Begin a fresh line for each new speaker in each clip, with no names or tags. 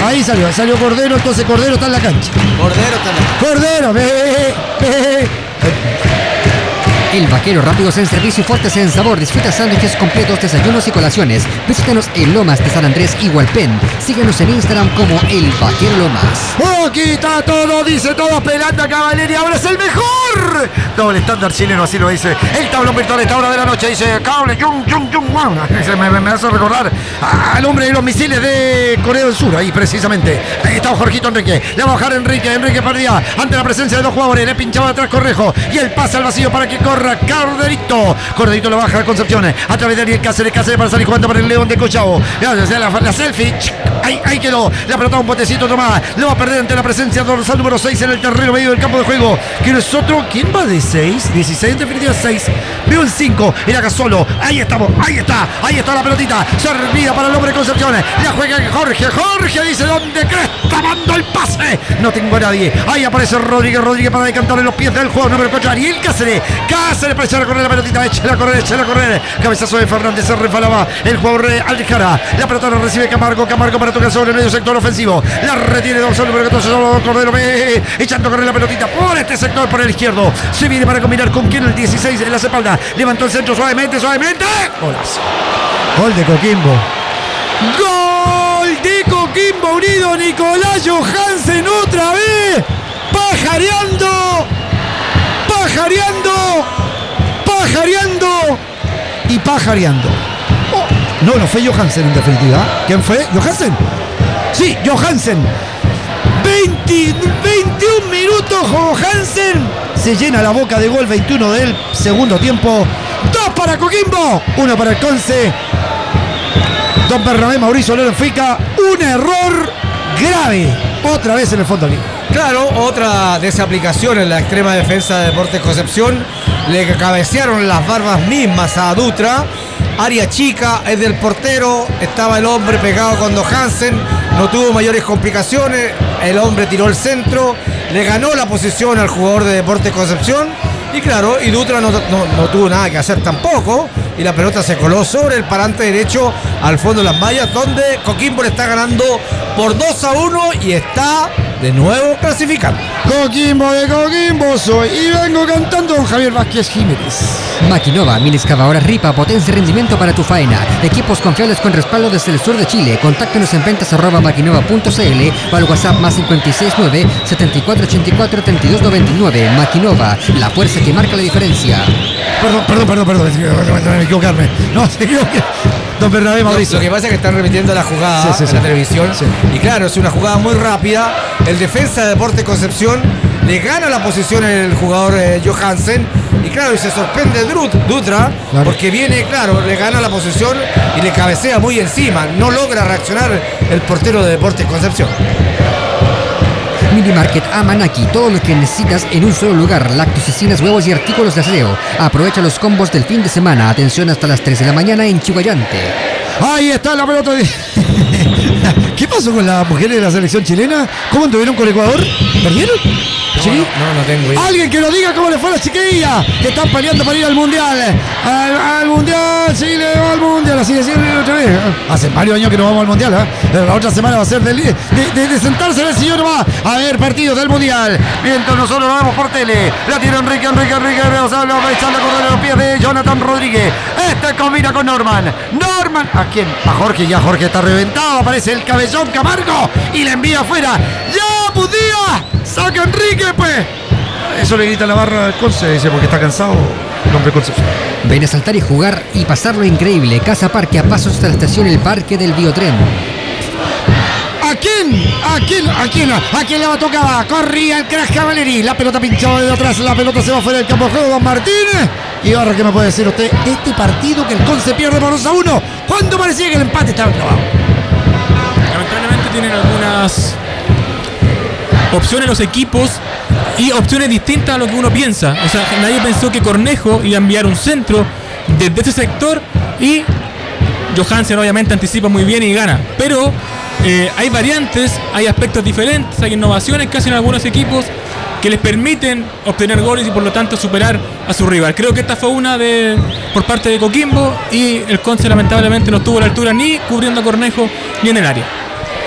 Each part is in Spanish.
Ahí salió Cordero, entonces Cordero está en la cancha. Cordero, ve.
El Vaquero, rápidos en servicio y fuertes en sabor. Disfruta sándwiches completos, desayunos y colaciones. Visítanos en Lomas de San Andrés y Hualpén. Síguenos en Instagram como El Vaquero Lomas.
Aquí está todo, dice todo, pelando a Cavalieri, ahora es el mejor. Doble estándar chileno, así lo dice. El tablón virtual a esta hora de la noche, dice Cable, me hace recordar al hombre de los misiles de Corea del Sur, ahí precisamente. Ahí está Jorgito Enrique, le va a bajar Enrique perdía ante la presencia de dos jugadores, le pinchaba atrás Correjo y el pase al vacío para que corra Corderito lo baja a Concepción a través de Ariel Cáceres para salir jugando para el León de Cochao. La selfie, ahí quedó, le ha apretado un botecito Tomás, lo va a perder ante la presencia dorsal número 6 en el terreno medio del campo de juego. ¿Quién es otro? ¿Quién va de 6? 16 en definitiva 6. Veo el 5, era Gasolo. Ahí estamos, ahí está la pelotita, servida para el hombre de Concepción. La juega Jorge dice, ¿dónde crees? Mando el pase, no tengo a nadie. Ahí aparece Rodríguez para decantar en los pies del juego número 4. Ariel Cáceres para echar a correr la pelotita, échela a correr. Cabezazo de Fernández, se resbalaba el jugador Aljara. La pelota la recibe Camargo para tocar sobre el medio sector ofensivo. La retiene dorsal número 14, Cordero echando a correr la pelotita por este sector, por el izquierdo. Se viene para combinar con quien el 16 en la espalda. Levantó el centro suavemente. Golazo. Gol de Coquimbo. Gol de Coquimbo Unido. Nicolás Johansen otra vez. Pajareando y pajareando. No fue Johansen en definitiva. ¿Quién fue? ¿Johansen? Sí, Johansen. 21 minutos Johansen. Se llena la boca de gol. 21 del segundo tiempo. 2 para Coquimbo, 1 para el Conce. Don Bernabé Mauricio Lorenfica. Un error grave. Otra vez en el fondo libre.
Claro, otra desaplicación en la extrema defensa de Deportes Concepción. Le cabecearon las barbas mismas a Dutra. Área chica, es del portero. Estaba el hombre pegado con Johansen. No tuvo mayores complicaciones. El hombre tiró el centro. Le ganó la posición al jugador de Deportes Concepción. Y claro, y Dutra no tuvo nada que hacer tampoco. Y la pelota se coló sobre el parante derecho al fondo de las mallas, donde Coquimbo le está ganando por 2-1 y está de nuevo clasificando.
Coquimbo de Coquimbo soy y vengo cantando don Javier Vázquez Jiménez.
Maquinova, mini excavadoras Ripa, potencia y rendimiento para tu faena. Equipos confiables con respaldo desde el sur de Chile. Contáctanos en ventas@maquinova.cl o al WhatsApp +569 7484 3299. Maquinova, la fuerza que marca la diferencia.
Perdón, me equivocarme. No, se equivoqué. Don Bernabé Mauricio.
Lo que pasa es que están repitiendo la jugada en la televisión. Sí. Y claro, es una jugada muy rápida. El defensa de Deportes Concepción le gana la posición el jugador Johansen. Y claro, y se sorprende Dutra, claro, porque viene, claro, le gana la posición y le cabecea muy encima. No logra reaccionar el portero de Deportes Concepción.
Mini Market Amanaki, todo lo que necesitas en un solo lugar. Lactosicinas, huevos y artículos de aseo. Aprovecha los combos del fin de semana. Atención hasta las 3 de la mañana en Chihuayante.
Ahí está la pelota de... ¿Qué pasó con las mujeres de la selección chilena? ¿Cómo anduvieron con Ecuador? ¿Perdieron? ¿Sí?
No tengo idea.
Alguien que nos diga cómo le fue a las chiquillas que están peleando para ir al mundial. Al mundial, Chile va al mundial. Así decirlo otra vez. Hace varios años que no vamos al mundial. La otra semana va a ser de sentarse en el sillón nomás a ver partidos del mundial. Mientras nosotros lo vemos por tele. La tira Enrique. O sea, lo va a echar la correr a los pies de Jonathan Rodríguez. Este combina con Norman. ¿A quién? A Jorge. Ya Jorge está reventado. Aparece el cabezón Camargo y le envía afuera. ¡Ya, Budía! ¡Saca Enrique, pues! Eso le grita la barra del Conce, dice, porque está cansado el hombre Concepción.
Ven a saltar y jugar y pasarlo increíble. Casa Parque, a pasos hasta la estación El Parque del Biotren.
¿A quién le va a tocar? Corría el crack Cavalieri. La pelota pinchada de atrás. La pelota se va fuera del campo de juego. Don Martínez. Y ahora, ¿qué me puede decir usted? Este partido que el Conce pierde por 2-1. ¿Cuándo parecía que el empate estaba clavado?
Lamentablemente tienen algunas opciones los equipos y opciones distintas a lo que uno piensa. O sea, nadie pensó que Cornejo iba a enviar un centro desde ese sector y Johansen obviamente anticipa muy bien y gana. Pero hay variantes, hay aspectos diferentes, hay innovaciones que hacen algunos equipos que les permiten obtener goles y por lo tanto superar a su rival. Creo que esta fue una por parte de Coquimbo y el Conce lamentablemente no estuvo a la altura ni cubriendo a Cornejo ni en el área.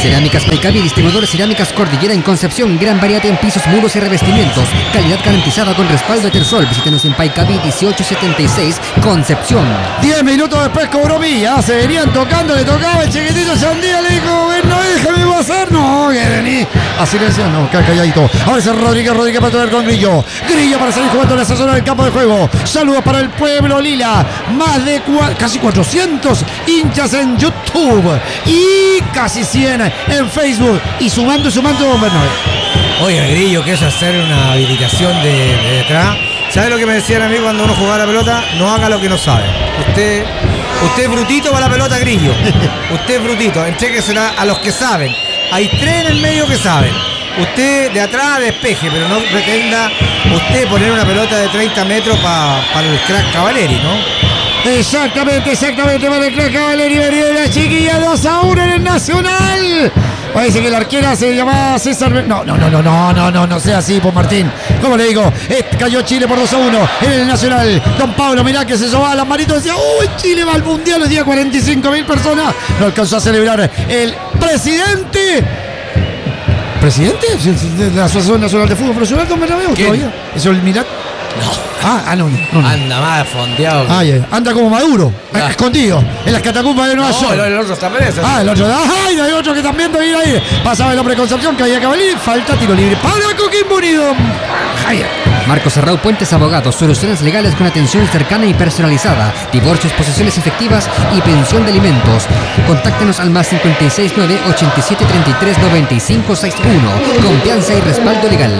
Cerámicas Paicavi, distribuidores Cerámicas Cordillera en Concepción. Gran variedad en pisos, muros y revestimientos. Calidad garantizada con respaldo de Tersol. Visítenos en Paicavi 1876, Concepción.
10 minutos después cobró Villa. Se venían tocando, le tocaba el chiquitito Sandía. Le dijo, no, déjame pasar. No, que vení. A silencio, no, calladito. Ahora es Rodríguez para tocar con Grillo. Grillo para salir jugando en la zona del campo de juego. Saludos para el pueblo lila. Más de casi 400 hinchas en YouTube. Y casi 100 en Facebook. Y sumando, Bernabé.
Oiga, Grillo, que es hacer una habilitación de detrás. ¿Sabe lo que me decían a mí cuando uno jugaba la pelota? No haga lo que no sabe. Usted es brutito para la pelota, Grillo. Usted es brutito. Entréguesela a los que saben. Hay 3 en el medio que saben. Usted de atrás despeje, pero no pretenda usted poner una pelota de 30 metros para el crack Cavaleri, ¿no?
Exactamente, para el crack Cavaleri. Venía la chiquilla 2-1 en el Nacional. Parece que la arquera se llamaba César. No sea así, por Martín. Como le digo, cayó Chile por 2-1 en el Nacional. Don Pablo, mirá que se sobaba las manitos. Decía, Chile va al Mundial. Los días 45.000 personas. No alcanzó a celebrar el presidente. ¿Presidente? ¿De la Asociación Nacional de Fútbol Profesional, don Bernabé? ¿Todavía? ¿Eso es el Mirat? No.
Anda más fondeado.
Anda como Maduro, escondido en las catacumbas de Nueva York.
El otro está preso.
El otro. Hay otro que también debe ir ahí. Pasaba el hombre de Concepción, que había Cavaleri. Falta tiro libre para Coquimbo Unido.
Marcos Arrau Puentes Abogados, soluciones legales con atención cercana y personalizada, divorcios, posesiones efectivas y pensión de alimentos. Contáctenos al más 569 8733 9561. Confianza y respaldo legal.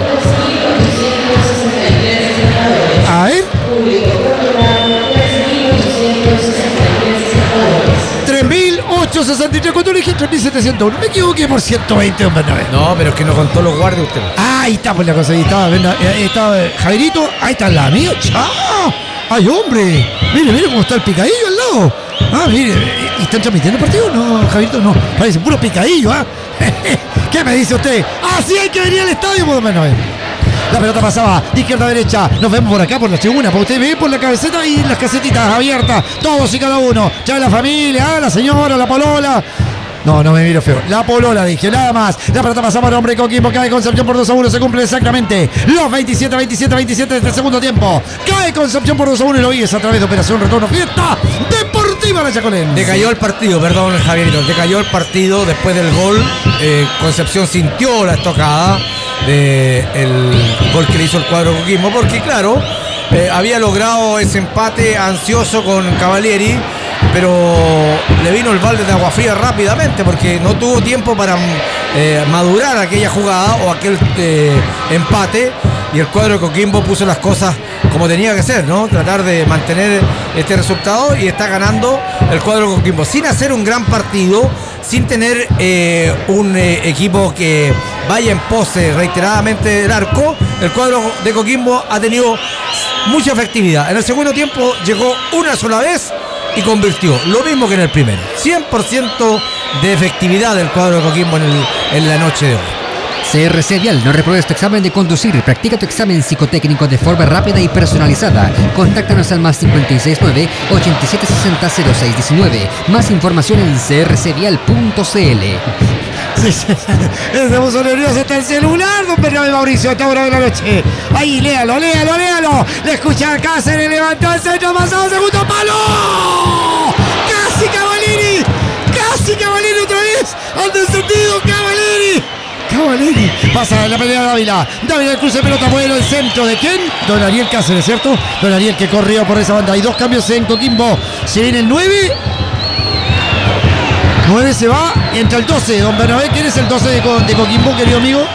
A ver. 3.863. ¿Cuánto le dije? 3.701. Me equivoqué por 120, hombre.
No, pero es que no contó los guardias usted.
Ahí está pues la cosa. Ahí estaba Javierito. Ahí está la mía. ¡Chao! ¡Ay, hombre! Mire cómo está el picadillo al lado. Mire. ¿Y están transmitiendo el partido? No, Javierito, no. Parece puro picadillo, ¿Qué me dice usted? Así hay que venir al estadio, por lo menos. La pelota pasaba de izquierda a derecha. Nos vemos por acá, por la tribuna. Para usted ve por la cabeceta y las casetitas abiertas. Todos y cada uno. Ya la familia, la señora, la polola. No me miro feo. La polola, dije, nada más. La pelota pasaba al hombre Coquimbo. Cae Concepción por 2-1. Se cumple exactamente los 27 de este segundo tiempo. Cae Concepción por 2-1 y lo vives a través de Operación Retorno. Fiesta Deportiva La Chacolén.
Decayó el partido, perdón, Javierito. Decayó el partido después del gol. Concepción sintió la estocada del gol que le hizo el cuadro Coquimbo. Porque, claro, había logrado ese empate ansioso con Cavalieri. Pero le vino el balde de agua fría rápidamente porque no tuvo tiempo para madurar aquella jugada o aquel empate, y el cuadro de Coquimbo puso las cosas como tenía que ser, ¿no? Tratar de mantener este resultado, y está ganando el cuadro de Coquimbo sin hacer un gran partido, sin tener un equipo que vaya en pose reiteradamente del arco. El cuadro de Coquimbo ha tenido mucha efectividad. En el segundo tiempo llegó una sola vez y convirtió, lo mismo que en el primero. 100% de efectividad del cuadro de Coquimbo en la noche de hoy.
CRC Vial, no repruebes tu examen de conducir. Practica tu examen psicotécnico de forma rápida y personalizada. Contáctanos al más 569 8760 0619. Más información en crcvial.cl.
Se puso nervioso hasta el celular, don Bernabé Mauricio, a esta hora de la noche. Ahí, léalo. Le escucha a Cáceres, levantó el centro, pasado, segundo palo. Casi Cavalieri otra vez. Al descendido Cavalieri. Pasa la pelea de Dávila el cruce de pelota, bueno, el centro de quién? Don Ariel Cáceres, ¿cierto? Don Ariel que corrió por esa banda. Hay dos cambios en Coquimbo. Se viene el 9. 9 se va y entra el 12. Don Bernabé, ¿quién es el 12 de Coquimbo, querido amigo?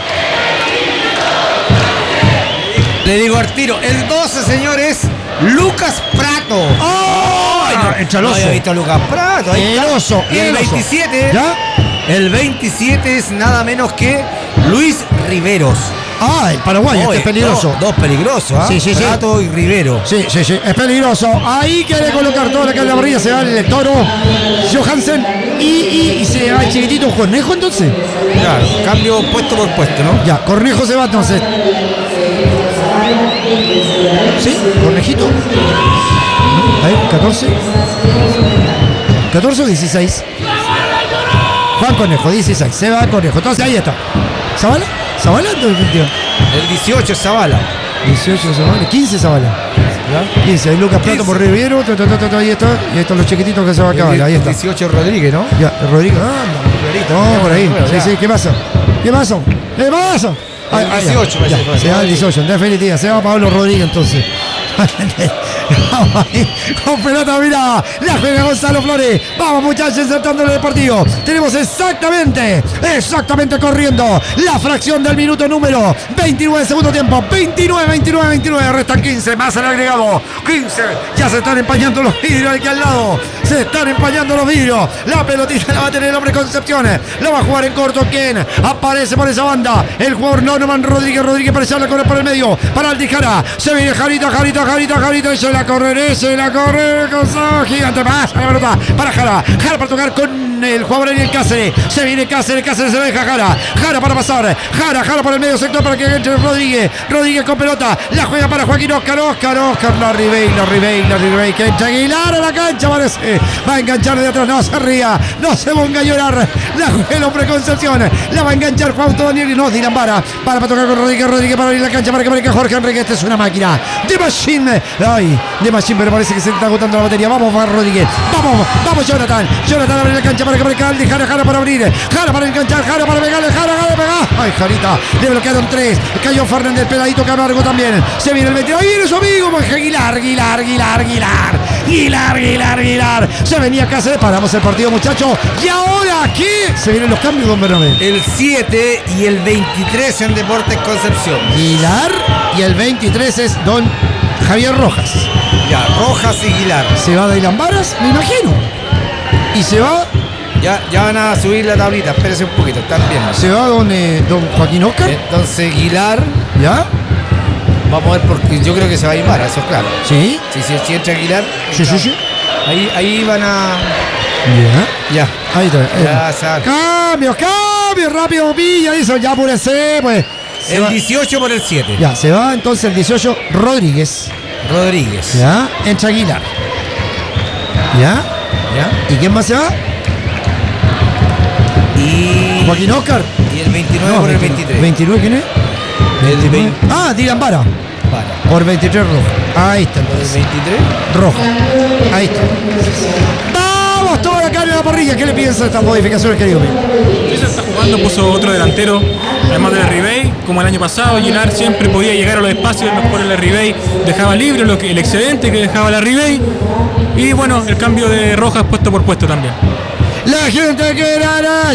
Le digo al tiro, el 12, señores, Lucas Prato.
Entra el oso.
No había visto a Lucas Prato.
El oso.
Y el 27.
¿Ya?
El 27 es nada menos que Luis Riveros.
El paraguayo, es peligroso.
Dos peligrosos,
Sí.
Prato y Rivero.
Sí, es peligroso. Ahí quiere colocar toda la carga barrilla. Se va el toro Johansen y se va el chiquitito Cornejo, entonces.
Claro, cambio puesto por puesto, ¿no?
Ya, Cornejo se va entonces. ¿Sí? Cornejito. A ver, 14 o 16. Juan Conejo, 16. Se va Conejo. Entonces ahí está. ¿Zabala? ¿Zabala?
El 18 es Zabala.
18 Zabala. 15 Zabala. 15. Ahí Lucas Prato por Riviero. Ahí está. Y ahí están los chiquititos que se va a acabar. Ahí está.
18 Rodríguez, ¿no?
Ya, Rodríguez. No, por ahí. Sí, ¿qué pasa? ¿Qué pasa? ¿Qué pasa?
El 18
se va el 18, en definitiva. Se va Pablo Rodríguez entonces. Vamos ahí, con pelota mirada, la juega Gonzalo Flores. Vamos muchachos, insertándole el partido. Tenemos exactamente corriendo la fracción del minuto número 29 segundo tiempo. 29, restan 15 más el agregado. 15, ya se están empañando los vidrios aquí al lado. Se están empañando los vidrios. La pelotita la va a tener el hombre Concepción. La va a jugar en corto. ¿Quién? Aparece por esa banda el jugador Norman Rodríguez parece la corre por el medio. Para Aldijara. Se viene Jarita. Y se la corre. Cosa gigante. Pasa la pelota para Jara para tocar con el jugador Ariel Cáceres. Se viene Cáceres se la deja Jara para pasar. Jara por el medio sector para que entre Rodríguez con pelota. La juega para Joaquín Oscar. La Ribey. Que entra Aguilar a la cancha, parece. Va a enganchar de atrás. No se ría. No se ponga a llorar. La juega el hombre Concepción. La va a enganchar Fausto Daniel. No, Dylan Vara. Para tocar con Rodríguez para abrir la cancha. Para que marque Jorge Enrique. Esta es una máquina. The Machine. Pero parece que se está agotando la batería. Vamos, Rodríguez. Vamos, Jonathan abre la cancha para que marque Aldi. Jara para abrir. Jara para enganchar. Jara para pegarle. Jara. Ay, Jarita. Le bloquearon 3. Cayó Fernández. Peladito Camargo también. Se viene el 22. Ahí viene su amigo. Aguilar. Se venía Cáceres. Paramos el partido, muchachos. Y ahora, ¿qué? Se vienen los cambios, don Bernabé.
El 7 y el 23 en Deportes Concepción.
Aguilar. Y el 23 es don Javier Rojas.
Ya, Rojas y Aguilar.
Se va Dylan Varas, me imagino. Y se va.
Ya van a subir la tablita, espérese un poquito, están bien.
Se va don Joaquín Oscar.
Entonces Aguilar.
¿Ya?
Vamos a ver porque yo creo que se va a ir Vara, eso es claro.
¿Sí?
Si entra Aguilar.
Sí.
Ahí van a.
Ya. Ahí está.
Ya,
Cambio, rápido, Villa, hizo, ya apúrese, pues.
El 18 por el 7.
Ya, se va entonces el 18 Rodríguez. Ya, entra Aguilar. Ya. ¿Y quién más se va?
Y
Joaquín Oscar.
Y el 29 por el 23.
¿29 quién es?
El 20.
Dylan Vara. Por 23 rojo. Ahí está.
¿Por el 23?
Rojo. Ahí está. ¡Vamos! Toda la carne de la parrilla. ¿Qué le piensa de estas modificaciones, querido mío?
Se está jugando, puso otro delantero, además de la Ribey, como el año pasado. Aguilar siempre podía llegar a los espacios, mejor la Ribey dejaba libre el excedente que dejaba la Ribey. Y bueno, el cambio de Rojas puesto por puesto también.
La gente que era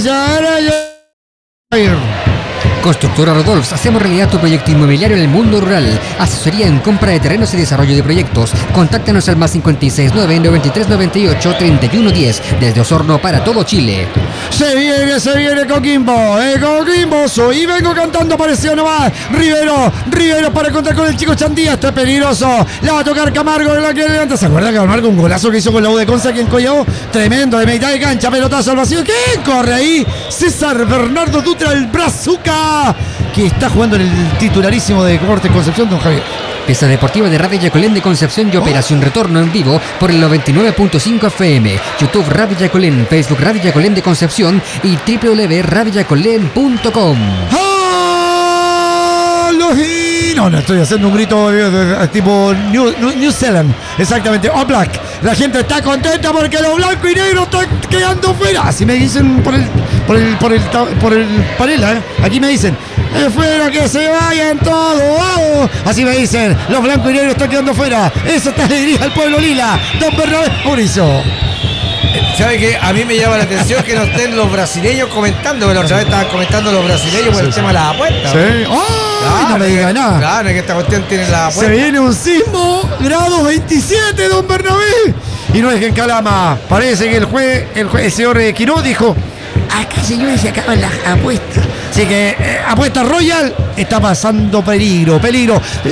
Constructora Rodolfs, hacemos realidad tu proyecto inmobiliario en el mundo rural. Asesoría en compra de terrenos y desarrollo de proyectos. Contáctanos al más 569-9398-3110 desde Osorno para todo Chile.
Se viene Coquimbo. Y vengo cantando, pareció nomás. Rivero para contar con el chico Chandía. Está peligroso. La va a tocar Camargo en la que levanta. ¿Se acuerda Camargo? Un golazo que hizo con la U de Conce aquí en Collao. Tremendo, de mitad de cancha. Pelotazo al vacío. ¿Quién corre ahí? César Bernardo Dutra, el Brazuca, que está jugando en el titularísimo de Deportes Concepción, don Javier.
Pieza deportiva de Radio Yacolén de Concepción y Operación Retorno en vivo por el 99.5 FM, YouTube Radio Yacolén, Facebook Radio Yacolén de Concepción y www.radioyacolén.com.
No, estoy haciendo un grito tipo New Zealand, exactamente. All Black. La gente está contenta porque los blancos y negros están quedando fuera. Así me dicen por el panel, Aquí me dicen, fuera que se vayan todos. ¡Vamos! Así me dicen, los blancos y negros están quedando fuera. Eso está alegría al pueblo lila. Don Bernabé Mauricio.
¿Sabe qué? A mí me llama la atención que no estén los brasileños comentando, pero otra vez estaban comentando los brasileños por el tema de las apuestas.
Sí. Claro, no me diga nada.
Claro, que esta cuestión tiene la apuesta.
Se viene un sismo, grado 27, don Bernabé. Y no es que en Calama. Parece que el señor Quiró dijo: acá, señores, se acaban las apuestas. Así que Apuesta Royal está pasando peligro.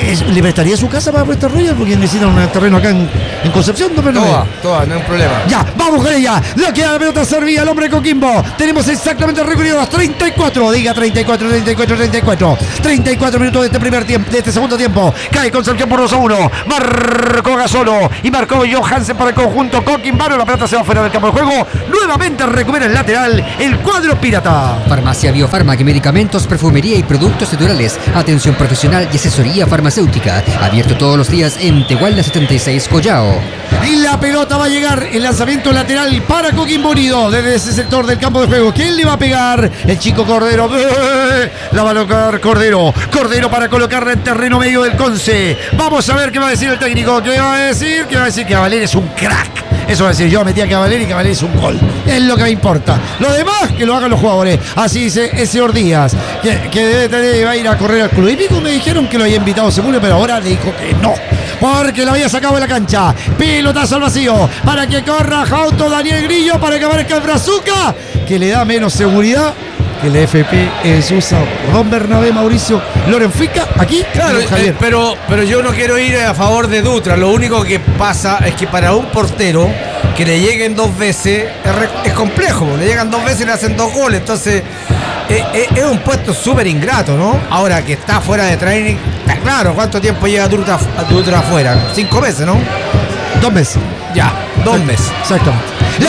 ¿Le prestaría su casa para Puerto Royal? Porque necesitan un terreno acá en Concepción, don Bernabé.
Toda, no hay problema.
Ya, vamos con ella. Le queda la pelota servida al hombre Coquimbo. Tenemos exactamente el recorrido 34. Diga 34 minutos de este primer tiempo, de este segundo tiempo. Cae Concepción por 2-1. Marcó Gasolo y marcó Johansen para el conjunto Coquimbano. La pelota se va fuera del campo de juego. Nuevamente recupera el lateral el cuadro pirata.
Farmacia Biofarma, que medicamentos, perfumería y productos naturales. Atención profesional y asesoría farmacéutica. Abierto todos los días en Tehuala 76 Collao.
Y la pelota va a llegar. El lanzamiento lateral para Coquimbo Unido desde ese sector del campo de juego. ¿Quién le va a pegar? El chico Cordero. La va a colocar Cordero. Cordero para colocarla en terreno medio del Conce. Vamos a ver qué va a decir el técnico. ¿Qué va a decir? Que Cavalieri es un crack. Eso va a decir, yo metí a Cavalieri y Cavalieri es un gol. Es lo que me importa. Lo demás, que lo hagan los jugadores. Así dice ese Ordíaz, que va a ir a correr al club hípico. Me dijeron que lo había invitado seguro, pero ahora le dijo que no, porque lo había sacado de la cancha. Pelotazo al vacío para que corra Jauto Daniel Grillo, para que aparezca el Brazuca, que le da menos seguridad que el FP usa. Don Bernabé, Mauricio Lorenfica, aquí.
Claro, pero yo no quiero ir a favor de Dutra. Lo único que pasa es que para un portero que le lleguen dos veces es complejo. Le llegan dos veces y le hacen 2 goles. Entonces es un puesto súper ingrato, ¿no? Ahora que está fuera de training, está claro. ¿Cuánto tiempo lleva Dutra afuera? 5 meses, ¿no?
2 meses.
Ya, 2 meses.
Exactamente.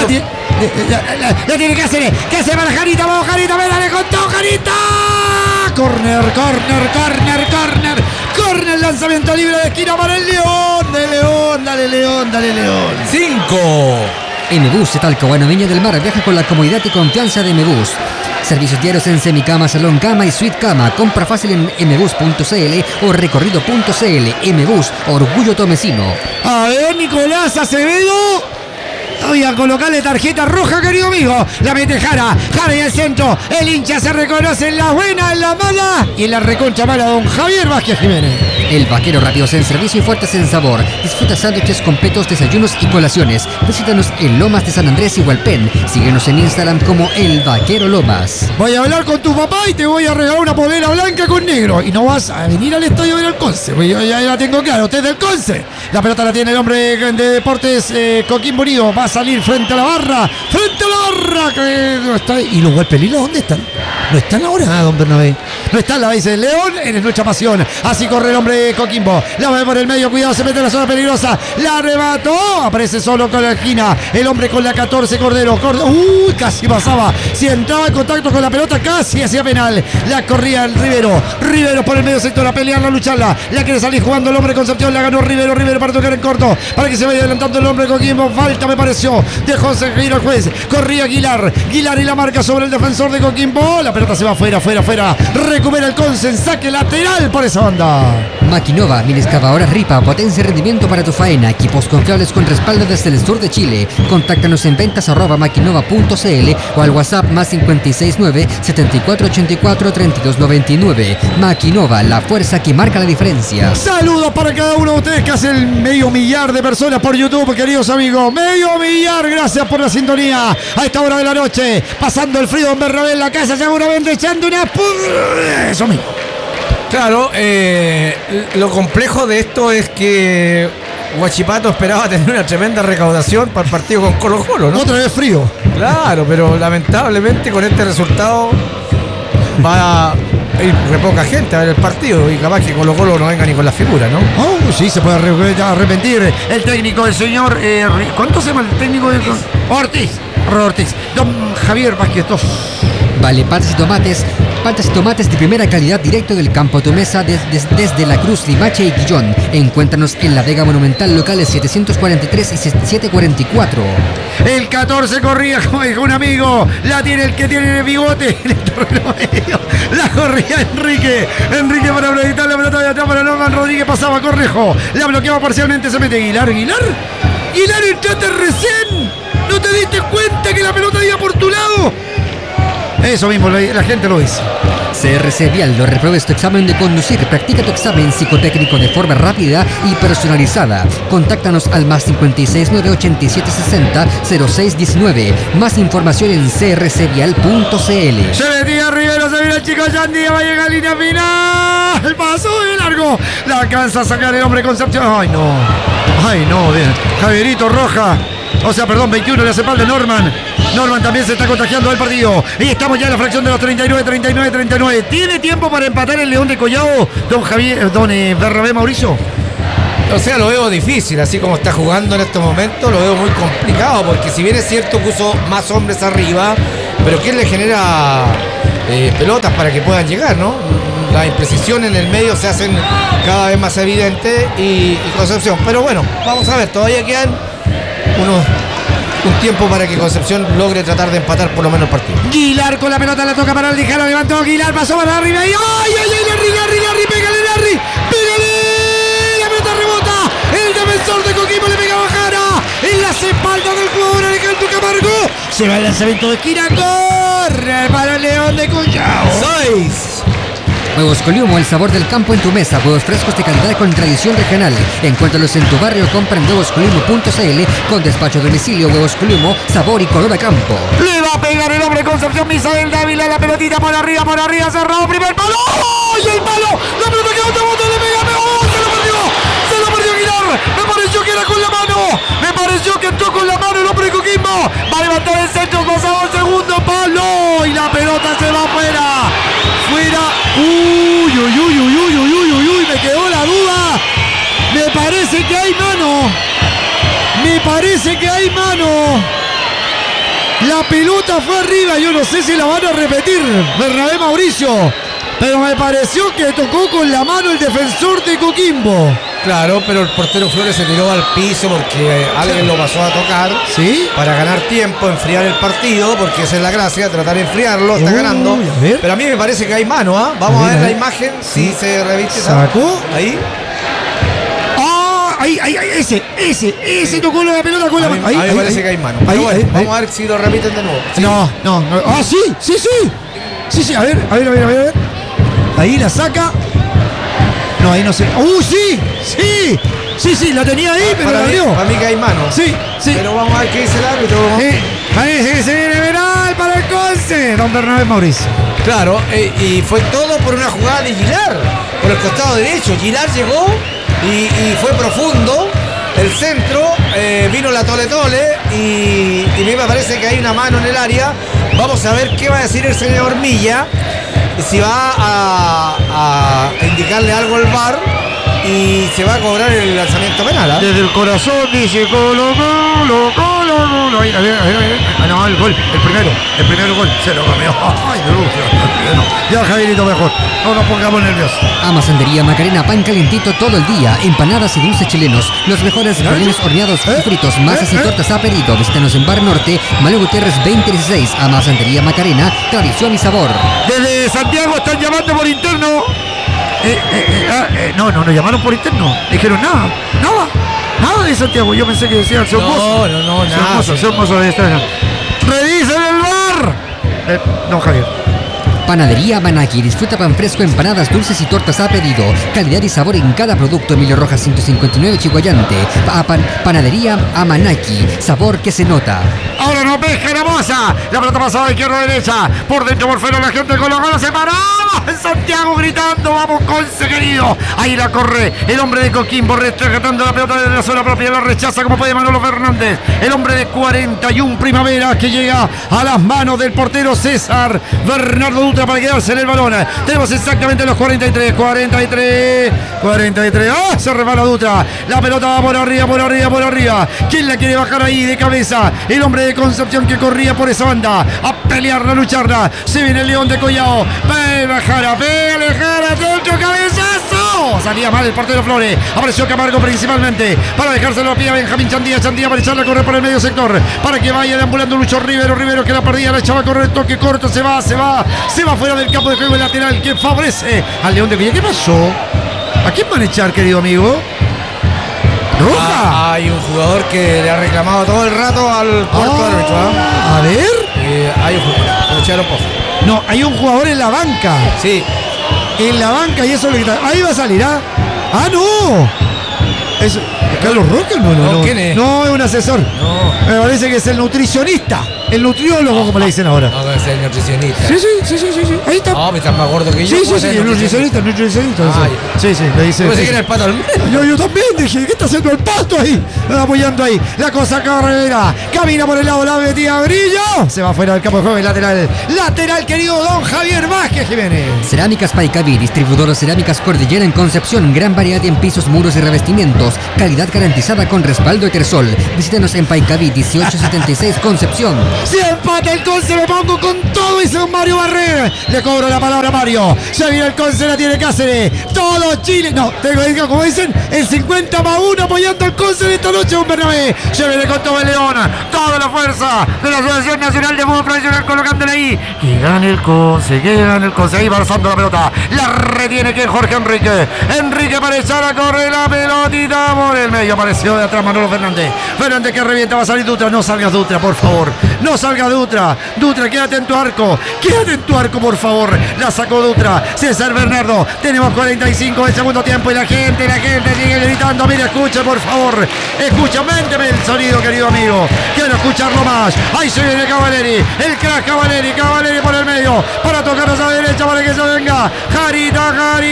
La tiene que hacer para Jarita. Vamos, Jarita, dale con todo, Jarita. Corner. Lanzamiento libre de esquina para el León. Dale León.
5.
M-Bus de Talcahuano, Viña del Mar. Viaja con la comodidad y confianza de M-Bus. Servicios diarios en semicama, salón cama y suite cama. Compra fácil en mbus.cl o recorrido.cl. M-Bus, orgullo tomecino.
A ver, Nicolás Acevedo. Voy a colocarle tarjeta roja, querido amigo. La mete Jara y el centro. El hincha se reconoce en la buena, en la mala y en la reconcha mala, don Javier Vázquez Jiménez.
El Vaquero, rápidos en servicio y fuertes en sabor. Disfruta sándwiches completos, desayunos y colaciones. Visítanos en Lomas de San Andrés y Hualpén. Síguenos en Instagram como El Vaquero Lomas.
Voy a hablar con tu papá y te voy a regalar una polera blanca con negro. Y no vas a venir al estadio del Conce. Yo ya la tengo claro, usted es del Conce. La pelota la tiene el hombre de Deportes Coquimbo Unido. Va a salir frente a la barra. Que no está. ¿Y los Hualpelinos dónde están? No están ahora, don Bernabé. No están, la dice León. Eres nuestra pasión. Así corre el hombre de Coquimbo. La va por el medio. Cuidado, se mete en la zona peligrosa. La arrebató. Aparece solo con la esquina. El hombre con la 14, Cordero. Casi pasaba. Si entraba en contacto con la pelota, casi hacía penal. La corría el Rivero. Rivero por el medio sector a pelearla, a lucharla. La quiere salir jugando el hombre Concepción. La ganó Rivero para tocar en corto. Para que se vaya adelantando el hombre de Coquimbo. Falta, me pareció. Dejó seguir al juez. Corría Aguilar y la marca sobre el defensor de Coquimbo. La pelota se va fuera. Recupera el Conce en saque lateral por esa banda.
Maquinova, mini excavadoras Ripa, potencia y rendimiento para tu faena. Equipos confiables con respaldo desde el sur de Chile. Contáctanos en ventas@maquinova.cl o al WhatsApp +569 7484 3299. Maquinova, la fuerza que marca la diferencia.
Saludos para cada uno de ustedes que hace el 500,000 de personas por YouTube, queridos amigos. 500,000, gracias por la sintonía. A esta hora de la noche, pasando el frío en Bernabé en la casa, seguramente echando una... Eso mismo.
Claro, lo complejo de esto es que Huachipato esperaba tener una tremenda recaudación para el partido con Colo-Colo, ¿no?
Otra vez frío.
Claro, pero lamentablemente con este resultado va a ir re poca gente a ver el partido y capaz que Colo-Colo no venga ni con la figura, ¿no?
Oh, sí, se puede arrepentir el técnico, el señor... ¿Cuánto se llama el técnico? Ortiz. Don Javier Vázquez.
Vale, patas y tomates de primera calidad directo del campo a tu mesa desde La Cruz, Limache y Quillón. Encuéntranos en La Vega Monumental, locales 743 y 744.
El 14 corría, como dijo un amigo, la tiene el que tiene el bigote en el torneo medio. La corría Enrique para proyectar la pelota de atrás para Norman Rodríguez, pasaba Cornejo, la bloqueaba parcialmente, se mete Aguilar, entraste recién, ¿no te diste cuenta que la pelota iba por tu lado? Eso mismo, la gente lo dice.
CRC Vial, lo repruebes tu examen de conducir. Practica tu examen psicotécnico de forma rápida y personalizada. Contáctanos al +569 8760 0619. Más información en crcvial.cl.
Se metía Rivero, se viene el chico Yandy, va a llegar a línea final. Pasó de largo. Camargo. La alcanza a sacar el hombre Concepción. Ay, no, bien. Javierito Roja. O sea, perdón, 21 le hace falta Norman. Norman también se está contagiando del partido. Y estamos ya en la fracción de los 39. ¿Tiene tiempo para empatar el León de Collao, don Bernabé Mauricio?
O sea, lo veo difícil, así como está jugando en estos momentos, lo veo muy complicado, porque si bien es cierto que usó más hombres arriba, pero ¿quién le genera pelotas para que puedan llegar, no? Las imprecisiones en el medio se hacen cada vez más evidentes y Concepción. Pero bueno, vamos a ver, todavía quedan un tiempo para que Concepción logre tratar de empatar por lo menos el partido.
Guilar con la pelota, la toca para el Dijano, levantó Guilar, pasó para arriba y ¡ay, Larry! ¡Pégale, Larry! La pelota rebota, el defensor de Coquimbo le pega a Jara en las espaldas del jugador Alejandro Camargo. Se va el lanzamiento de esquina, corre para el León de Collao.
6.
Huevos Coliumo, el sabor del campo en tu mesa. Huevos frescos de calidad con tradición regional. Encuéntralos en tu barrio. Compra en huevoscoliumo.cl con despacho a domicilio. Huevos Coliumo, sabor y color a campo.
Le va a pegar el hombre Concepción, Misael Dávila, la pelotita por arriba, cerrado, primer palo. ¡Y el palo! La pelota que bota, le pega, se lo perdió Aguilar. Me pareció que era con la mano. Me pareció que entró con la mano el hombre de Coquimbo. Va a levantar el centro, pasado el segundo palo. Y la pelota se va afuera. Fuera. Uy, me quedó la duda. Me parece que hay mano. La pelota fue arriba, yo no sé si la van a repetir, Bernabé Mauricio, pero me pareció que tocó con la mano el defensor de Coquimbo.
Claro, pero el portero Flores se tiró al piso porque alguien lo pasó a tocar.
¿Sí?
Para ganar tiempo, enfriar el partido, porque esa es la gracia, tratar de enfriarlo, está ganando. Pero a mí me parece que hay mano, ¿ah? Vamos a ver la imagen, si se reviste.
¿Sacó?
Ahí.
Ahí, ese tocó la pelota con la mano.
A mí me parece que hay mano. Pero bueno, vamos a ver si lo repiten de nuevo.
¿Sí? No. Ah, sí, a ver. Ahí la saca. No, ahí no sé. Sí, la tenía ahí, pero la abrió.
Para mí que hay mano.
Sí.
Pero vamos a ver qué dice el árbitro.
Parece que se viene penal para el Conce, don Bernabé Mauricio.
Claro, y fue todo por una jugada de Gilar, por el costado derecho. Gilar llegó y fue profundo el centro, vino la tole y a mí me parece que hay una mano en el área. Vamos a ver qué va a decir el señor Milla, si va a indicarle algo al VAR y se va a cobrar el lanzamiento penal, ¿eh?
Desde el corazón dice Colo. Ahí. No, el gol, el primer gol se lo comió. Ay, ya Javierito mejor, no nos pongamos nerviosos.
Amasandería Macarena, pan calentito todo el día, empanadas y dulces chilenos, los mejores balones horneados y fritos, masas y tortas a pedido. Visítanos en Bar Norte, Manuel Gutiérrez 2016. Amasandería Macarena, tradición y sabor.
Desde Santiago están llamando por interno. No, nos llamaron por interno. Dijeron nada de Santiago. Yo pensé que decían
No, nada.
Son mozos de esta. ¡Revisen el VAR! No, Javier.
Panadería Manaki, disfruta pan fresco, empanadas, dulces y tortas a pedido. Calidad y sabor en cada producto. Emilio Rojas 159 Chihuayante. Panadería Amanaki, sabor que se nota.
Ahora no pesca la moza. La pelota pasada de izquierda a derecha. Por dentro, por fuera, la gente con los goles separada. Santiago gritando, vamos Conce querido. Ahí la corre el hombre de Coquimbo, rescatando la pelota desde la zona propia. La rechaza como puede Manolo Fernández. El hombre de 41 primavera que llega a las manos del portero César Bernardo Dutra para quedarse en el balón. Tenemos exactamente los 43. ¡Ah! Se resbala Dutra. La pelota va por arriba. ¿Quién la quiere bajar ahí de cabeza? El hombre de Concepción que corría por esa banda. A pelearla, a lucharla. Se viene el León de Collao. Pégale Jara, dentro, cabezazo. Salía mal el portero Flores. Apareció Camargo principalmente para dejárselo a pie a Benjamín Chandía para echarla a correr por el medio sector. Para que vaya deambulando Lucho Rivero que la perdía, la echaba a correr, toque corto, se va fuera del campo de juego el lateral que favorece al León de Collao. ¿Qué pasó? ¿A quién van a echar, querido amigo? Roja.
Hay un jugador que le ha reclamado todo el rato al cuarto árbitro.
A ver.
Hay un jugador. Lo echaron por.
No, hay un jugador en la banca.
Sí.
En la banca y eso le quita. Ahí va a salir, ¿ah? ¡Ah, no! Eso. Carlos Roca? No.
¿Quién es?
No, es un asesor.
No.
Me parece que es el nutricionista. El nutriólogo, como le dicen ahora.
No, debe ser el nutricionista.
Sí. Ahí está.
No, me estás más gordo que yo.
Sí,
¿Cómo es
el nutricionista.
Ah,
Sí, le dice.
Yo pensé que era el Pato Almeida.
Yo también dije, ¿qué está haciendo el Pato ahí? Apoyando ahí. La cosa carrera. Camina por el lado, la metida Grillo. Se va fuera del campo de juego, lateral. Lateral, querido don Javier Vázquez Jiménez.
Cerámicas Paicaví, distribuidor de cerámicas Cordillera en Concepción. Gran variedad en pisos, muros y revestimientos. Calidad garantizada con respaldo Etersol. Visítenos en Paicaví 1876 Concepción.
Si empata el Conce, me pongo con todo, dice don Mario Barré. Le cobro la palabra a Mario. Se viene el Conce, la tiene Cáceres. Todo Chile. No, tengo, como dicen, el 50-1 apoyando al Conce de esta noche, un Bernabé. Se viene con todo el León. Toda la fuerza de la Asociación Nacional de Fútbol Profesional colocándole ahí. Que gane el Conce. Ahí va alzando la pelota. La retiene que Jorge Enrique. Enrique para echar a correr la pelotita por el medio. Apareció de atrás Manolo Fernández. Fernández que revienta, va a salir Dutra. No salgas Dutra, por favor. No salga Dutra. Dutra, quédate en tu arco. Quédate en tu arco, por favor. La sacó Dutra. César Bernardo. Tenemos 45 del segundo tiempo y la gente sigue gritando. Mire, escuche, por favor. Escucha, ménteme el sonido, querido amigo. Quiero escucharlo más. Ahí se viene Cavalieri. El crack Cavalieri por el medio. Para tocar hacia la derecha para que se venga. Jarita.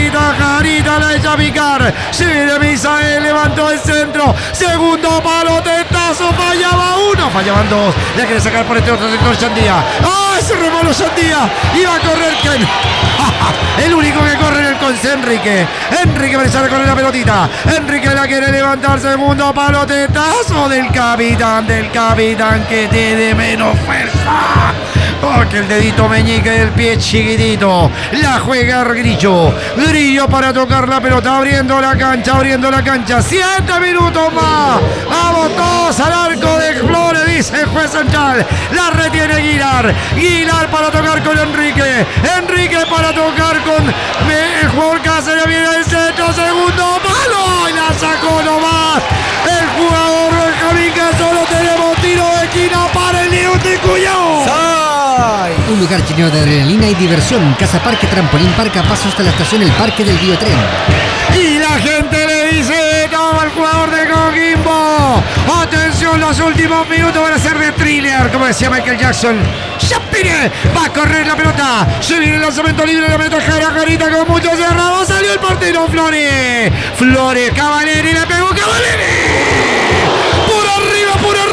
La echa a picar. Se viene Misael. Levantó el centro. Segundo palo. Tetazo. Fallaba uno. Fallaban dos. Le quiere sacar por este otro sector Chandía. ¡Ah! Se remoló Chandía. Iba a correr Ken. El único que corre en el Conce, Enrique para echar a correr la pelotita. Enrique la quiere levantar. Segundo palo. Tetazo del capitán que tiene menos fuerza. Porque el dedito meñique del pie chiquitito. La juega Grillo para tocar la pelota. Abriendo la cancha. 7 minutos más. Vamos todos al arco de Flores, dice el juez central. La retiene Aguilar para tocar con Enrique para tocar con el jugador Cáceres. Viene el centro. Segundo palo. Y la sacó nomás el jugador Benjamín Cazorla. Tenemos tiro de esquina para el León de Cuyao.
Un lugar lleno de adrenalina y diversión. Casa Parque Trampolín Parque a paso hasta la estación El Parque del Biotren.
Y la gente le dice todo al jugador de Coquimbo. Atención, los últimos minutos van a ser de thriller, como decía Michael Jackson. Chapine va a correr la pelota. Se viene el lanzamiento libre, la mete Jarita con mucho cerrado. Salió el portero Flores. Cavalieri le pegó Cavalieri. Por arriba.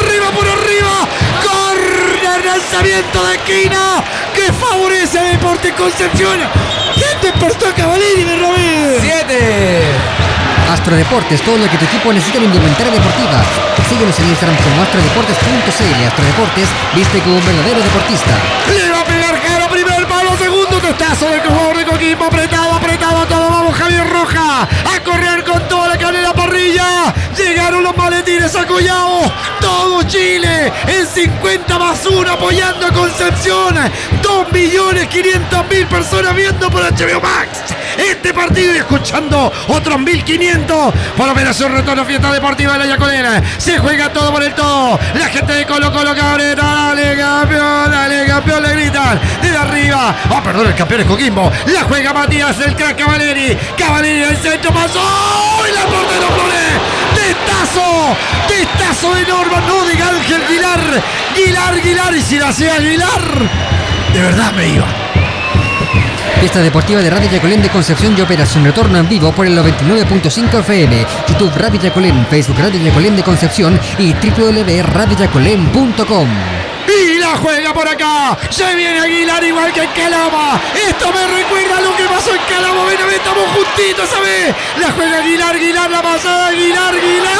Lanzamiento de esquina que favorece a Deportes Concepción. ¿Quién despertó a Cavalieri, Bernabé?
7.
Astro Deportes, todo lo que tu equipo necesita en indumentaria deportiva. Síguenos en Instagram como astrodeportes.cl. Astro Deportes, viste como un verdadero deportista.
Le va a pegar Jaro, primer palo, segundo testazo del jugador de Coquimbo. Apretado todo. Vamos, Javier Roja a correr con toda la carne en la parrilla. Llegaron los maletines a Collao. Todo Chile en 50+1 apoyando a Concepción. 2.500.000 personas viendo por HBO Max este partido y escuchando otros 1.500 por Operación Retorno Fiesta Deportiva de la Yacolera. Se juega todo por el todo. La gente de Colo Cabrera, dale campeón, le gritan desde arriba. Perdón, el campeón es Coquimbo. La juega Matías, el crack Cavalieri al centro, pasó y la portero Flores. Testazo de Norman, no de Ángel Aguilar, y si la hacía Aguilar, de verdad me iba.
Fiesta deportiva de Radio Yacolén de Concepción y Operación Retorno en vivo por el 99.5 FM, YouTube Radio Yacolén, Facebook Radio Yacolén de Concepción y www.radioyacolén.com.
Y la juega por acá. Se viene Aguilar igual que en Calama. Esto me recuerda a lo que pasó en Calama. Ven, estamos juntitos, ¿sabes? La juega Aguilar, la pasada Aguilar.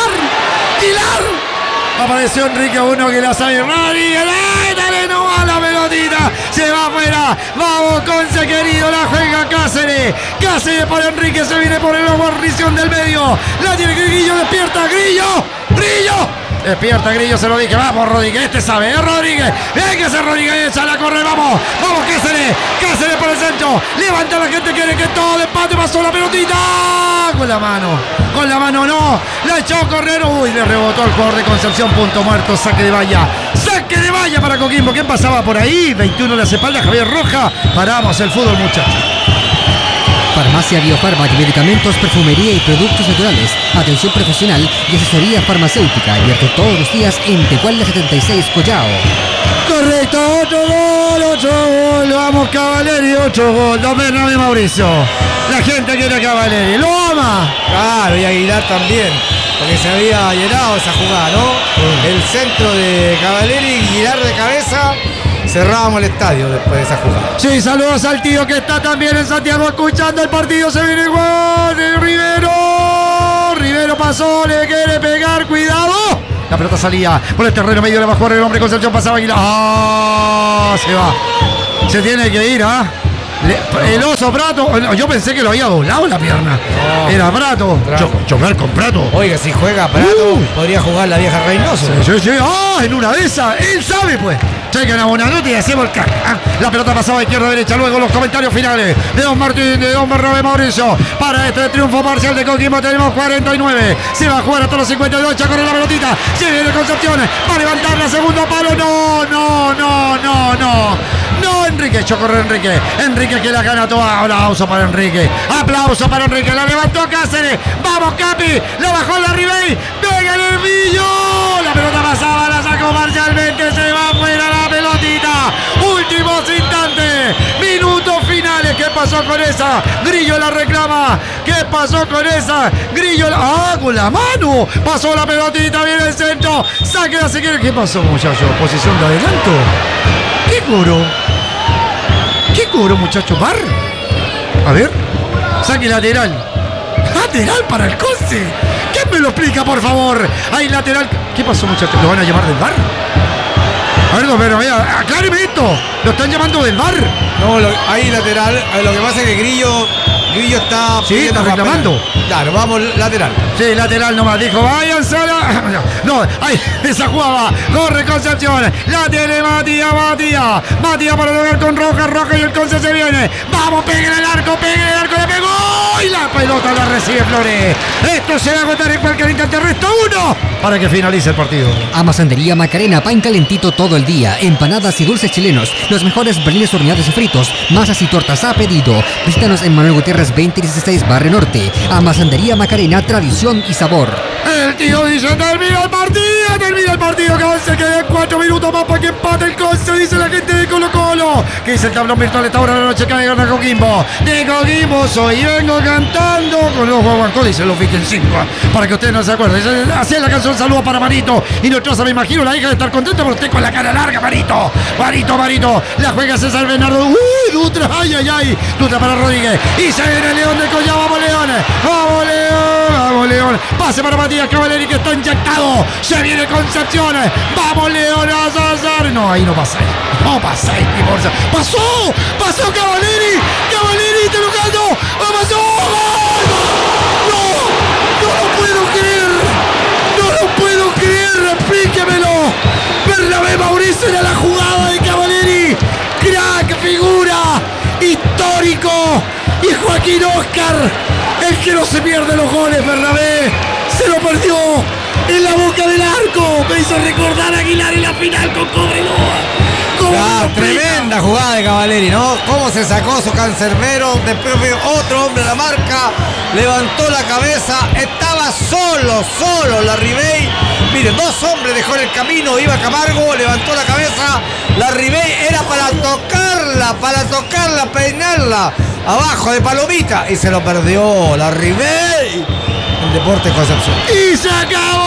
Apareció Enrique, uno que la sabe. Dale nomás la pelotita. Se va afuera. Vamos, Conce querido. La juega Cáceres para Enrique. Se viene por el guarnición del medio. La tiene Grillo. Despierta Grillo. Despierta Grillo, se lo dije. Vamos, Rodríguez. Este sabe, Rodríguez. Bien que se Rodríguez. Echa la corre. Vamos, Cáceres por el centro. Levanta la gente. Quiere que todo de empate. Pasó la pelotita. Con la mano no. La echó a correr. Uy, le rebotó al jugador de Concepción. Punto muerto. Saque de valla para Coquimbo. ¿Quién pasaba por ahí? 21 en la espalda. Javier Roja. Paramos el fútbol, muchachos.
Farmacia Biofarma, medicamentos, perfumería y productos naturales. Atención profesional y asesoría farmacéutica. Abierto todos los días en Tecuala 76, Collao.
Correcto, 8 gol, vamos Cavalieri, 8 gol, Don Bernabé Mauricio. La gente quiere a Cavalieri, lo ama.
Claro, y Aguilar también, porque se había llenado esa jugada, ¿no? El centro de Cavalieri, girar de cabeza, cerrábamos el estadio después de esa jugada.
Sí, saludos al tío que está también en Santiago escuchando el partido, se viene igual, Rivero pasó, le quiere pegar, cuidado. La pelota salía por el terreno medio, le va a jugar el hombre Concepción, pasaba Aguilar. ¡Ah! Se va. Se tiene que ir, ¿ah? El oso Prato, yo pensé que lo había doblado la pierna. No. Era Prato. Chocar con Prato.
Oiga, si juega Prato, podría jugar la vieja Reynoso.
Sí. En una de esas, él sabe pues. Chequen a Bonanuti y hacemos el crack. La pelota pasaba de izquierda a derecha. Luego los comentarios finales de Don Martín, de Don Bernabé Mauricio. Para este triunfo parcial de Coquimbo tenemos 49. Se va a jugar hasta los 52. Ya corre la pelotita. Se viene Concepción. Va a levantar la segunda palo. No, Enrique. Echó a correr Enrique. Enrique que la gana toda. Aplauso para Enrique. La levantó Cáceres. Vamos, Capi. La bajó la Ribey. Venga el Hervillo. La pelota pasaba. La sacó parcialmente. Se va fuera la pelotita. Últimos instantes. Minutos finales. ¿Qué pasó con esa? Grillo la reclama. ¿Qué pasó con esa? Grillo con la mano. Pasó la pelotita. Viene el centro. Saque la seguir. ¿Qué pasó, muchachos? ¿Posición de adelanto? ¿Qué cobró, muchacho? ¿Bar? A ver. Saque lateral. Lateral para el Conce. ¿Quién me lo explica, por favor? Hay lateral. ¿Qué pasó, muchachos? ¿Lo van a llamar del bar? A ver, pero acláreme esto. ¿Lo están llamando del bar?
No, ahí lateral. Lo que pasa es que Grillo está...
Sí, está reclamando.
Claro, vamos lateral.
Sí, lateral nomás. Dijo, váyanse a la... No, ahí, esa jugada. Corre Concepción. La tiene Matías para tocar con Roja y el Conce se viene. Vamos, peguen el arco, le pegó. Y la pelota la recibe Flores. Esto se va a agotar en cualquier instante. Resta 1 para que finalice el partido.
Amasandería Macarena, pan calentito todo el día. Empanadas y dulces chilenos. Los mejores berlines horneados y fritos. Masas y tortas a pedido. Visítanos en Manuel Gutiérrez 2016, Barrio Norte. Amasandería Macarena, tradición y sabor.
El tío dice, termina el partido, que se queden 4 minutos más para que empate el Conce, dice la gente de Colo Colo. Que dice el tablón virtual, esta hora de la noche que gana Coquimbo. De Coquimbo soy y vengo cantando con los guaguancos, dice los Vikings 5, para que ustedes no se acuerden. Así es la canción, saludo para Marito. Y nuestra, me imagino, la hija de estar contenta por usted con la cara larga, Marito. La juega César Bernardo. Dutra, ay. Dutra para Rodríguez. Y se viene León de Collao, vamos León. Pase para Matías Cavalieri que está inyectado. Se viene Concepción. Vamos León a César. No, ahí no pasa. Pasó Cavalieri. Te lo ganó. Pasó. No lo puedo creer. Explíquemelo. Bernabé Mauricio era la jugada de Cavalieri. Crack, figura, histórico. Y Joaquín Oscar, el que no se pierde los goles, Bernabé, se lo perdió en la boca del arco. Me hizo recordar a Aguilar en la final con Cobreloa.
Tremenda jugada de Cavalieri, ¿no? Cómo se sacó su cancerbero. Después vio otro hombre a la marca. Levantó la cabeza. Estaba solo la Ribey. Mire, 2 hombres dejó en el camino. Iba Camargo, levantó la cabeza. La Ribey era para tocarla, peinarla. Abajo de Palomita. Y se lo perdió la Ribey. El Deportes Concepción.
Y se acabó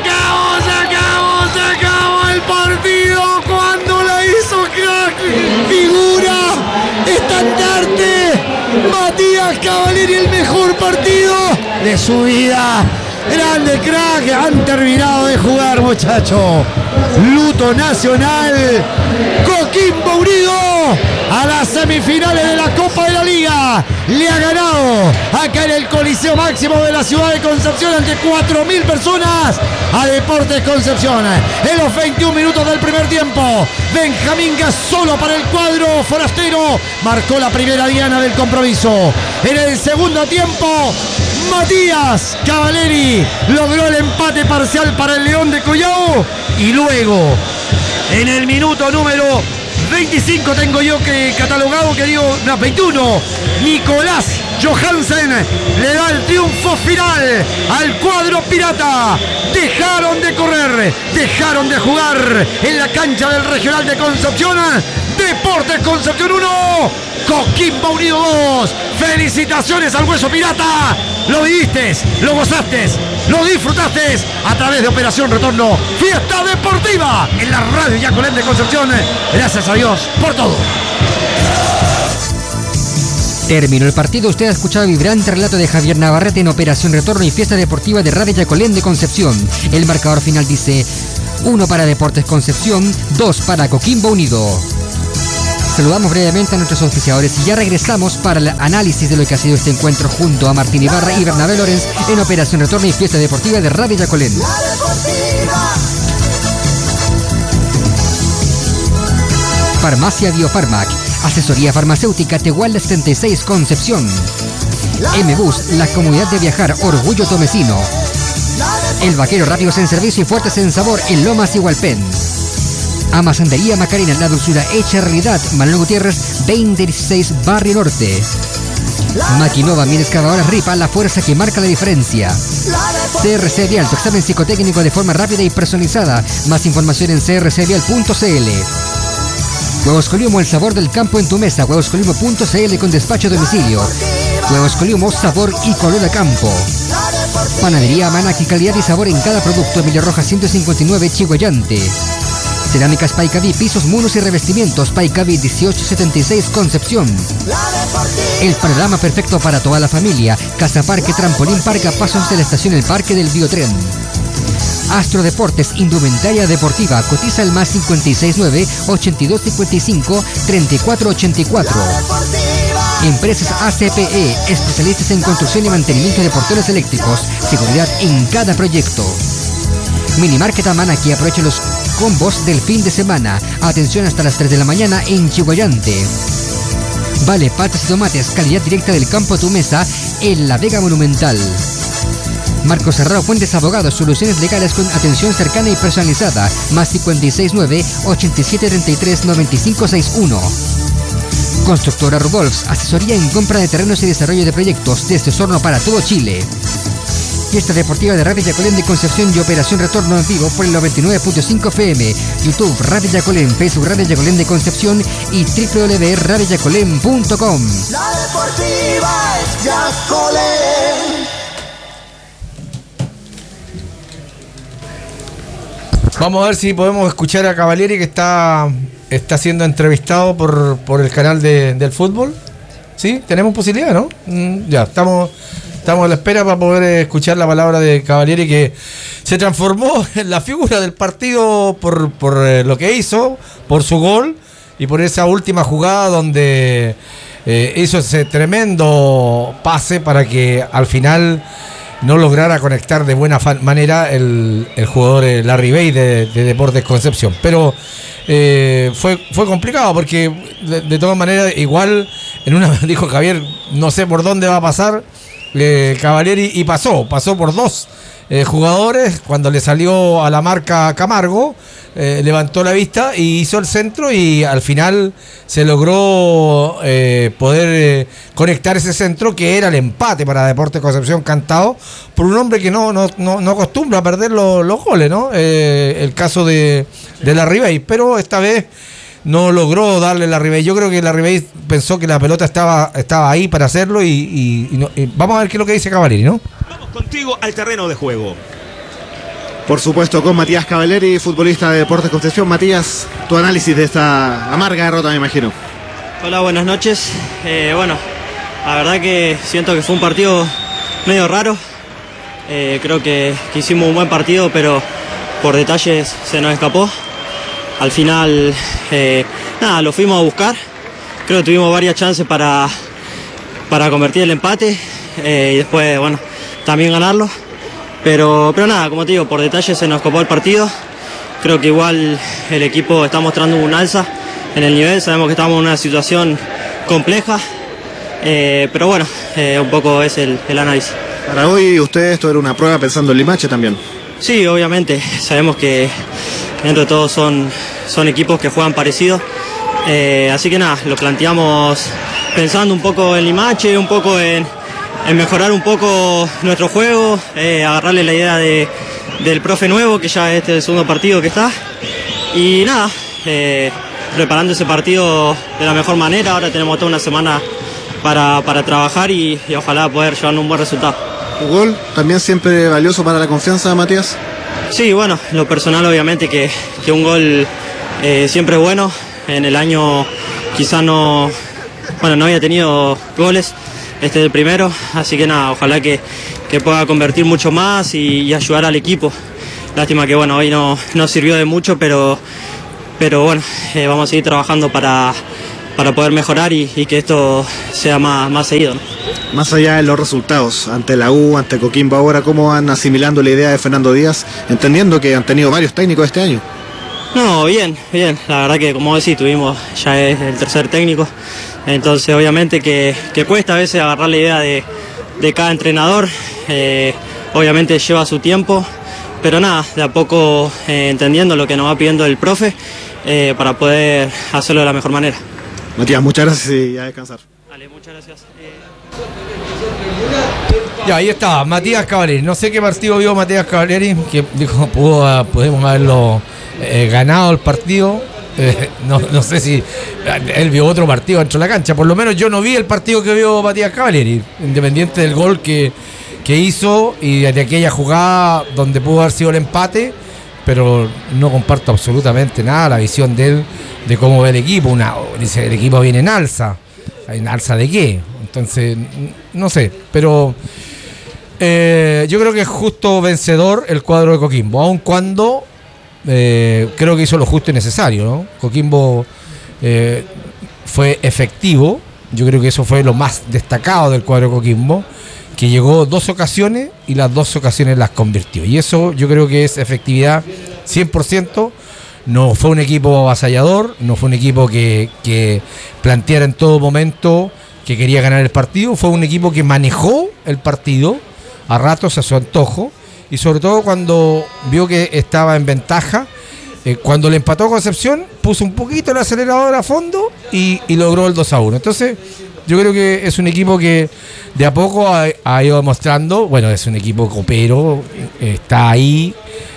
el partido cuando la hizo crack, figura, estandarte, Matías Cavalieri, el mejor partido de su vida. Grande crack, han terminado de jugar, muchachos. Luto nacional. Coquimbo Unido a las semifinales de la Copa de la Liga. Le ha ganado acá en el Coliseo Máximo de la ciudad de Concepción ante 4.000 personas a Deportes Concepción. En los 21 minutos del primer tiempo, Benjamín Gasolo para el cuadro forastero marcó la primera diana del compromiso. En el segundo tiempo, Matías Cavalieri logró el empate parcial para el León de Collao. Y luego, en el minuto número 25 tengo yo que catalogado, que digo, no, 21. Nicolás Johansen le da el triunfo final al cuadro pirata. Dejaron de correr, dejaron de jugar en la cancha del Regional de Concepción. Deportes Concepción 1, Coquimbo Unido 2. Felicitaciones al Hueso Pirata. Lo viviste, lo gozaste, lo disfrutaste a través de Operación Retorno. Fiesta deportiva en la radio Yacolén de Concepción. Gracias a Dios por todo.
Terminó el partido. Usted ha escuchado el vibrante relato de Javier Navarrete en Operación Retorno y Fiesta Deportiva de Radio Yacolén de Concepción. El marcador final dice 1 para Deportes Concepción, 2 para Coquimbo Unido. Saludamos brevemente a nuestros auspiciadores y ya regresamos para el análisis de lo que ha sido este encuentro junto a Martín Ibarra y Bernabé Lorenz en Operación Retorno y Fiesta Deportiva de Radio Yacolén. Farmacia Biofarmac, asesoría farmacéutica Tehuala 76 Concepción. M-Bus, la comunidad de viajar, orgullo tomecino. El Vaquero, rápidos en servicio y fuertes en sabor en Lomas y Hualpén. Amasandería Macarena, la dulzura hecha realidad. Manuel Gutiérrez, 2016 Barrio Norte. Maquinova, mi excavadora Ripa, la fuerza que marca la diferencia. CRC Vial, tu examen psicotécnico de forma rápida y personalizada. Más información en crcvial.cl. Huevos Coliumo, el sabor del campo en tu mesa. Huevoscoliumo.cl con despacho a domicilio. Huevos Coliumo, sabor y color a campo. Panadería Manaki, calidad y sabor en cada producto. Emilio Rojas 159, Chihuayante. Cerámicas Paicaví, pisos, muros y revestimientos. Paicaví 1876 Concepción. El panorama perfecto para toda la familia. Casa Parque, Trampolín Parque, a pasos de la estación El Parque del Biotren. Astro Deportes, indumentaria deportiva. Cotiza el más 569-8255-3484. Empresas ACPE, especialistas en construcción y mantenimiento de portones eléctricos. Seguridad en cada proyecto. Minimarket Amanaki, aproveche los combos del fin de semana. Atención hasta las 3 de la mañana en Chihuayante. Vale, patas y tomates, calidad directa del campo a tu mesa en La Vega Monumental. Marcos Serrao Fuentes Abogados, soluciones legales con atención cercana y personalizada. Más 569-8733-9561. Constructora Rudolfs, asesoría en compra de terrenos y desarrollo de proyectos desde Osorno para todo Chile. Fiesta Deportiva de Radio Yacolén de Concepción y Operación Retorno en vivo por el 99.5 FM, YouTube Radio Yacolén, Facebook Radio Yacolén de Concepción y www.radioyacolén.com.
La deportiva es Yacolén.
Vamos a ver si podemos escuchar a Cavalieri, que está siendo entrevistado por el canal del fútbol. ¿Sí? ¿Tenemos posibilidad, no? Ya, estamos a la espera para poder escuchar la palabra de Cavalieri, que se transformó en la figura del partido por lo que hizo, por su gol y por esa última jugada donde hizo ese tremendo pase para que al final no lograra conectar de buena manera el jugador Larry Bay de Deportes Concepción. Pero fue complicado porque de todas maneras, igual en una dijo Javier, no sé por dónde va a pasar Cavalieri, y pasó por dos jugadores. Cuando le salió a la marca Camargo, levantó la vista y hizo el centro, y al final se logró poder conectar ese centro, que era el empate para Deportes Concepción, cantado por un hombre que no acostumbra a perder los goles, ¿no? El caso de la Ribey, pero esta vez no logró darle la Ribey. Yo creo que la Ribey pensó que la pelota estaba ahí para hacerlo, y vamos a ver qué es lo que dice Cavalieri, ¿no?
Vamos contigo al terreno de juego. Por supuesto, con Matías Cavalieri, futbolista de Deportes Concepción. Matías, tu análisis de esta amarga derrota, me imagino.
Hola, buenas noches. Bueno, la verdad que siento que fue un partido medio raro. Creo que hicimos un buen partido, pero por detalles se nos escapó. Al final, lo fuimos a buscar. Creo que tuvimos varias chances para convertir el empate y después, bueno, también ganarlo. Pero nada, como te digo, por detalles se nos escapó el partido. Creo que igual el equipo está mostrando un alza en el nivel. Sabemos que estamos en una situación compleja, pero bueno, un poco es el análisis.
Para hoy, ustedes, esto era una prueba pensando en Limache también.
Sí, obviamente, sabemos que dentro de todo son equipos que juegan parecidos, Así que nada, lo planteamos pensando un poco en Limache, un poco en mejorar un poco nuestro juego, agarrarle la idea del profe nuevo, que ya este es el segundo partido que está. Y nada, preparando ese partido de la mejor manera. Ahora tenemos toda una semana para trabajar y ojalá poder llevarnos un buen resultado.
¿Tu gol también siempre valioso para la confianza, Matías?
Sí, bueno, lo personal obviamente que un gol siempre es bueno. En el año quizás no había tenido goles, este es el primero, así que nada, ojalá que pueda convertir mucho más y ayudar al equipo. Lástima que bueno, hoy no sirvió de mucho, pero bueno, vamos a seguir trabajando para poder mejorar y que esto sea más seguido, ¿no?
Más allá de los resultados, ante la U, ante Coquimbo ahora, ¿cómo van asimilando la idea de Fernando Díaz, entendiendo que han tenido varios técnicos este año?
No, bien, la verdad que como decís, ya es el tercer técnico, entonces obviamente que cuesta a veces agarrar la idea de cada entrenador, obviamente lleva su tiempo, pero nada, de a poco entendiendo lo que nos va pidiendo el profe para poder hacerlo de la mejor manera.
Matías, muchas gracias y a descansar.
Dale, muchas gracias.
Ya, ahí está, Matías Cavaleri. No sé qué partido vio Matías Cavaleri, que dijo, podemos haberlo ganado el partido. No sé si él vio otro partido dentro de la cancha. Por lo menos yo no vi el partido que vio Matías Cavaleri, independiente del gol que hizo y de aquella jugada donde pudo haber sido el empate. Pero no comparto absolutamente nada la visión de él de cómo ve el equipo. Dice, el equipo viene en alza. ¿En alza de qué? Entonces, no sé, pero yo creo que es justo vencedor el cuadro de Coquimbo, aun cuando creo que hizo lo justo y necesario, ¿no? Coquimbo fue efectivo, yo creo que eso fue lo más destacado del cuadro de Coquimbo, que llegó 2 ocasiones y las 2 ocasiones las convirtió, y eso yo creo que es efectividad 100%. No fue un equipo avasallador, no fue un equipo que planteara en todo momento que quería ganar el partido, fue un equipo que manejó el partido a ratos a su antojo, y sobre todo cuando vio que estaba en ventaja, cuando le empató a Concepción, puso un poquito el acelerador a fondo y logró el 2-1. Entonces yo creo que es un equipo que de a poco ha ido demostrando, bueno, es un equipo copero, está ahí,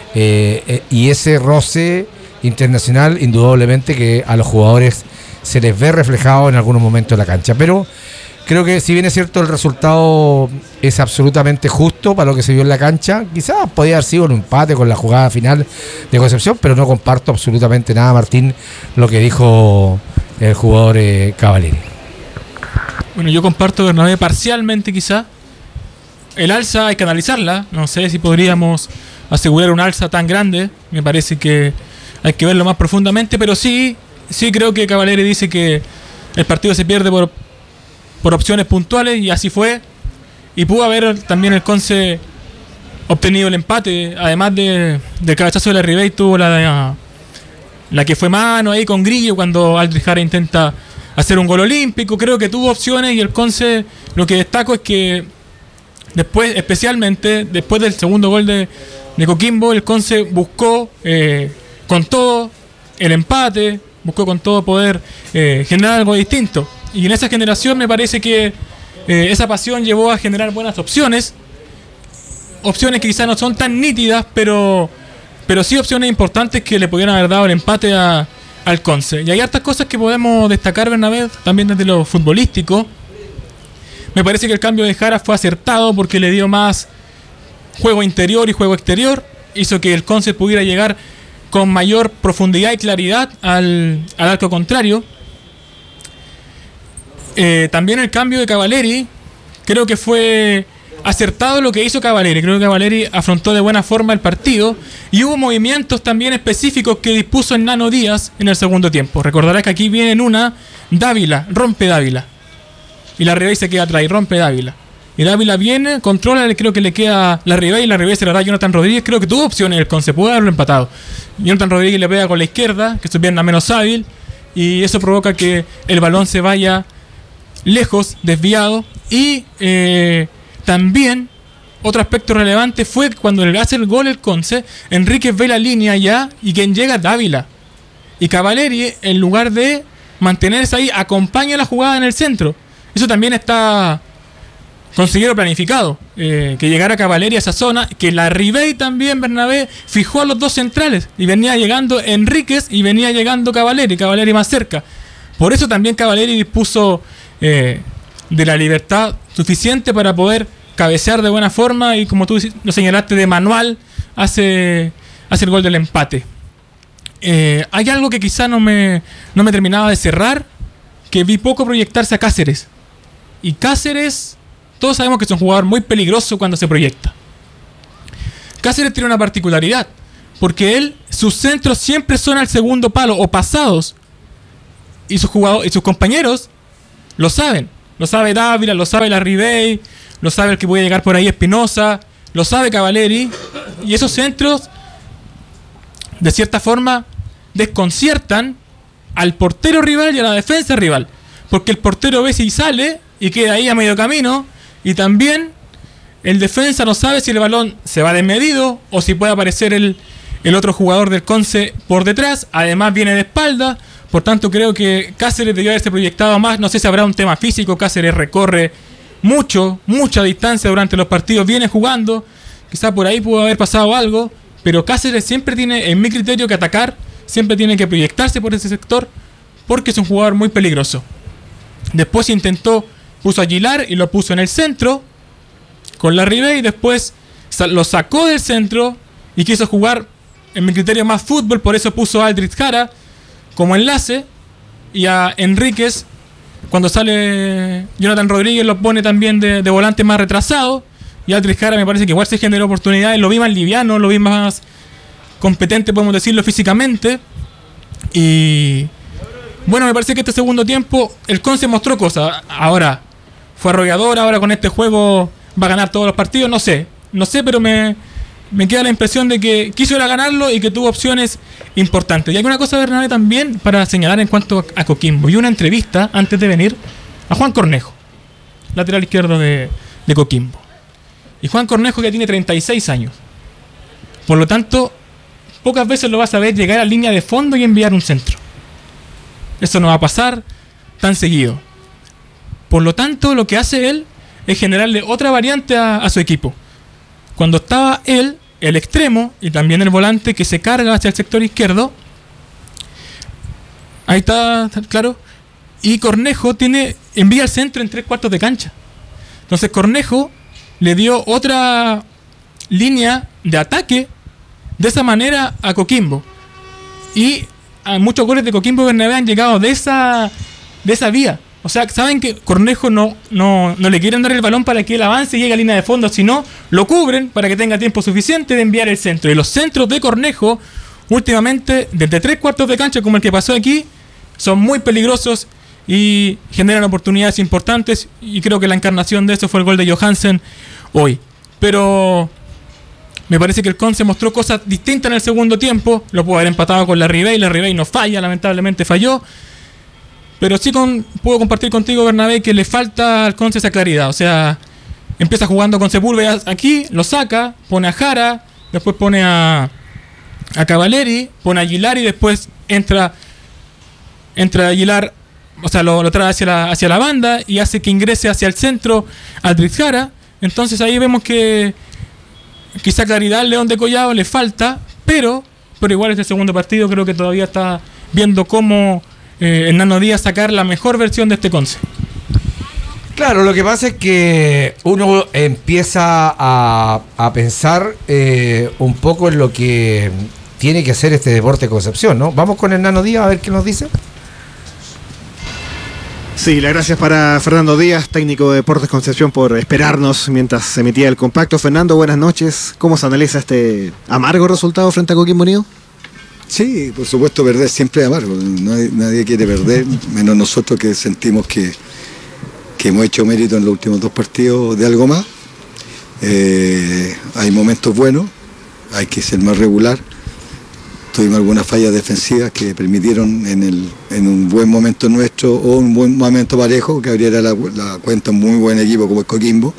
y ese roce internacional indudablemente que a los jugadores se les ve reflejado en algunos momentos de la cancha, pero creo que si bien es cierto el resultado es absolutamente justo para lo que se vio en la cancha, quizás podía haber sido un empate con la jugada final de Concepción, pero no comparto absolutamente nada, Martín, lo que dijo el jugador Cavaleri.
Bueno, yo comparto, Bernabé, parcialmente quizá. El alza hay que analizarla, no sé si podríamos asegurar un alza tan grande, me parece que hay que verlo más profundamente, pero sí creo que Cavaleri dice que el partido se pierde por opciones puntuales, y así fue, y pudo haber también el Conce obtenido el empate, además del cabezazo de la Ribey, tuvo la que fue mano ahí con Grillo cuando Aldrich Jara intenta hacer un gol olímpico. Creo que tuvo opciones, y el Conce, lo que destaco es que después, especialmente después del segundo gol de Coquimbo, el Conce buscó con todo el empate, buscó con todo poder generar algo distinto, y en esa generación me parece que esa pasión llevó a generar buenas opciones que quizás no son tan nítidas, pero sí opciones importantes que le pudieran haber dado el empate al Conce. Y hay hartas cosas que podemos destacar, Bernabé, también desde lo futbolístico. Me parece que el cambio de Jara fue acertado porque le dio más juego interior y juego exterior, hizo que el Conce pudiera llegar con mayor profundidad y claridad al arco contrario. También el cambio de Cavaleri, creo que fue acertado lo que hizo Cavaleri. Creo que Cavaleri afrontó de buena forma el partido, y hubo movimientos también específicos que dispuso el Nano Díaz en el segundo tiempo. Recordarás que aquí viene Dávila, rompe Dávila, y la Ribey se queda atrás y rompe Dávila. Y Dávila viene, controla, creo que le queda la Ribey, y la Ribey se la da a Jonathan Rodríguez. Creo que tuvo opciones el Conce, pudo haberlo empatado. Jonathan Rodríguez le pega con la izquierda, que es su pierna menos hábil, y eso provoca que el balón se vaya lejos, desviado. Y también otro aspecto relevante fue cuando le hace el gol el Conce, Enríquez ve la línea ya, y quien llega Dávila, y Cavaleri, en lugar de mantenerse ahí, acompaña la jugada en el centro. Eso también está conseguido planificado, que llegara Cavalieri a esa zona, que la Ribey también, Bernabé, fijó a los dos centrales, y venía llegando Enríquez y venía llegando Cavalieri más cerca. Por eso también Cavalieri dispuso de la libertad suficiente para poder cabecear de buena forma, y como tú lo señalaste, de manual hace el gol del empate. Hay algo que quizá no me terminaba de cerrar, que vi poco proyectarse a Cáceres. Y Cáceres, todos sabemos que es un jugador muy peligroso cuando se proyecta. Cáceres tiene una particularidad, porque sus centros siempre son al segundo palo o pasados, y sus compañeros lo saben. Lo sabe Dávila, lo sabe la Ribey, lo sabe el que puede llegar por ahí Espinosa, lo sabe Cavalieri, y esos centros de cierta forma desconciertan al portero rival y a la defensa rival, porque el portero ve si sale y queda ahí a medio camino, y también el defensa no sabe si el balón se va desmedido o si puede aparecer el otro jugador del Conce por detrás. Además viene de espalda, por tanto creo que Cáceres debió haberse proyectado más. No sé si habrá un tema físico, Cáceres recorre mucha distancia durante los partidos, viene jugando, quizá por ahí pudo haber pasado algo, pero Cáceres siempre tiene, en mi criterio, que atacar, siempre tiene que proyectarse por ese sector, porque es un jugador muy peligroso. Después puso a Aguilar y lo puso en el centro con la Ribey, y después lo sacó del centro y quiso jugar, en mi criterio, más fútbol. Por eso puso a Aldrich Jara como enlace, y a Enríquez, cuando sale Jonathan Rodríguez, lo pone también de volante más retrasado. Y Aldrich Jara me parece que igual se generó oportunidades, lo vi más liviano, lo vi más competente, podemos decirlo, físicamente. Y bueno, me parece que este segundo tiempo el Conce mostró cosas. Ahora fue arrollador, ahora con este juego va a ganar todos los partidos, no sé, pero me queda la impresión de que quiso ir a ganarlo y que tuvo opciones importantes. Y hay una cosa, Bernabé, también para señalar en cuanto a Coquimbo. Vi una entrevista antes de venir a Juan Cornejo, lateral izquierdo de Coquimbo. Y Juan Cornejo ya tiene 36 años. Por lo tanto, pocas veces lo vas a ver llegar a línea de fondo y enviar un centro. Eso no va a pasar tan seguido. Por lo tanto, lo que hace él es generarle otra variante a su equipo. Cuando estaba él, el extremo y también el volante que se carga hacia el sector izquierdo, ahí está claro, y Cornejo envía el centro en 3/4 de cancha. Entonces Cornejo le dio otra línea de ataque de esa manera a Coquimbo, y a muchos goles de Coquimbo Bernabé han llegado de esa vía. O sea, saben que Cornejo no le quieren dar el balón para que él avance y llegue a línea de fondo, sino lo cubren para que tenga tiempo suficiente de enviar el centro. Y los centros de Cornejo, últimamente, desde 3/4 de cancha, como el que pasó aquí, son muy peligrosos y generan oportunidades importantes. Y creo que la encarnación de eso fue el gol de Johansen hoy. Pero me parece que el Conce mostró cosas distintas en el segundo tiempo. Lo pudo haber empatado con la Ribey no falla, lamentablemente falló. Pero sí puedo compartir contigo, Bernabé, que le falta al Conce esa claridad. O sea, empieza jugando con Sepúlveda aquí, lo saca, pone a Jara, después pone a Cavalieri, pone a Aguilar y después entra Aguilar, o sea, lo trae hacia la banda y hace que ingrese hacia el centro Aldrich Jara. Entonces ahí vemos que quizá claridad al León de Collado le falta, pero igual es el segundo partido, creo que todavía está viendo cómo Hernando Díaz sacar la mejor versión de este Conce.
Claro, lo que pasa es que uno empieza a pensar un poco en lo que tiene que hacer este Deportes Concepción, ¿no? Vamos con Hernando Díaz a ver qué nos dice.
Sí, las gracias para Fernando Díaz, técnico de Deportes Concepción, por esperarnos mientras se emitía el compacto. Fernando, buenas noches. ¿Cómo se analiza este amargo resultado frente a Coquimbo Unido?
Sí, por supuesto, perder siempre es amargo. Nadie quiere perder, menos nosotros que sentimos que hemos hecho mérito en los últimos 2 partidos de algo más. Hay momentos buenos, hay que ser más regular. Tuvimos algunas fallas defensivas que permitieron en un buen momento nuestro o un buen momento parejo que abriera la cuenta un muy buen equipo como el Coquimbo.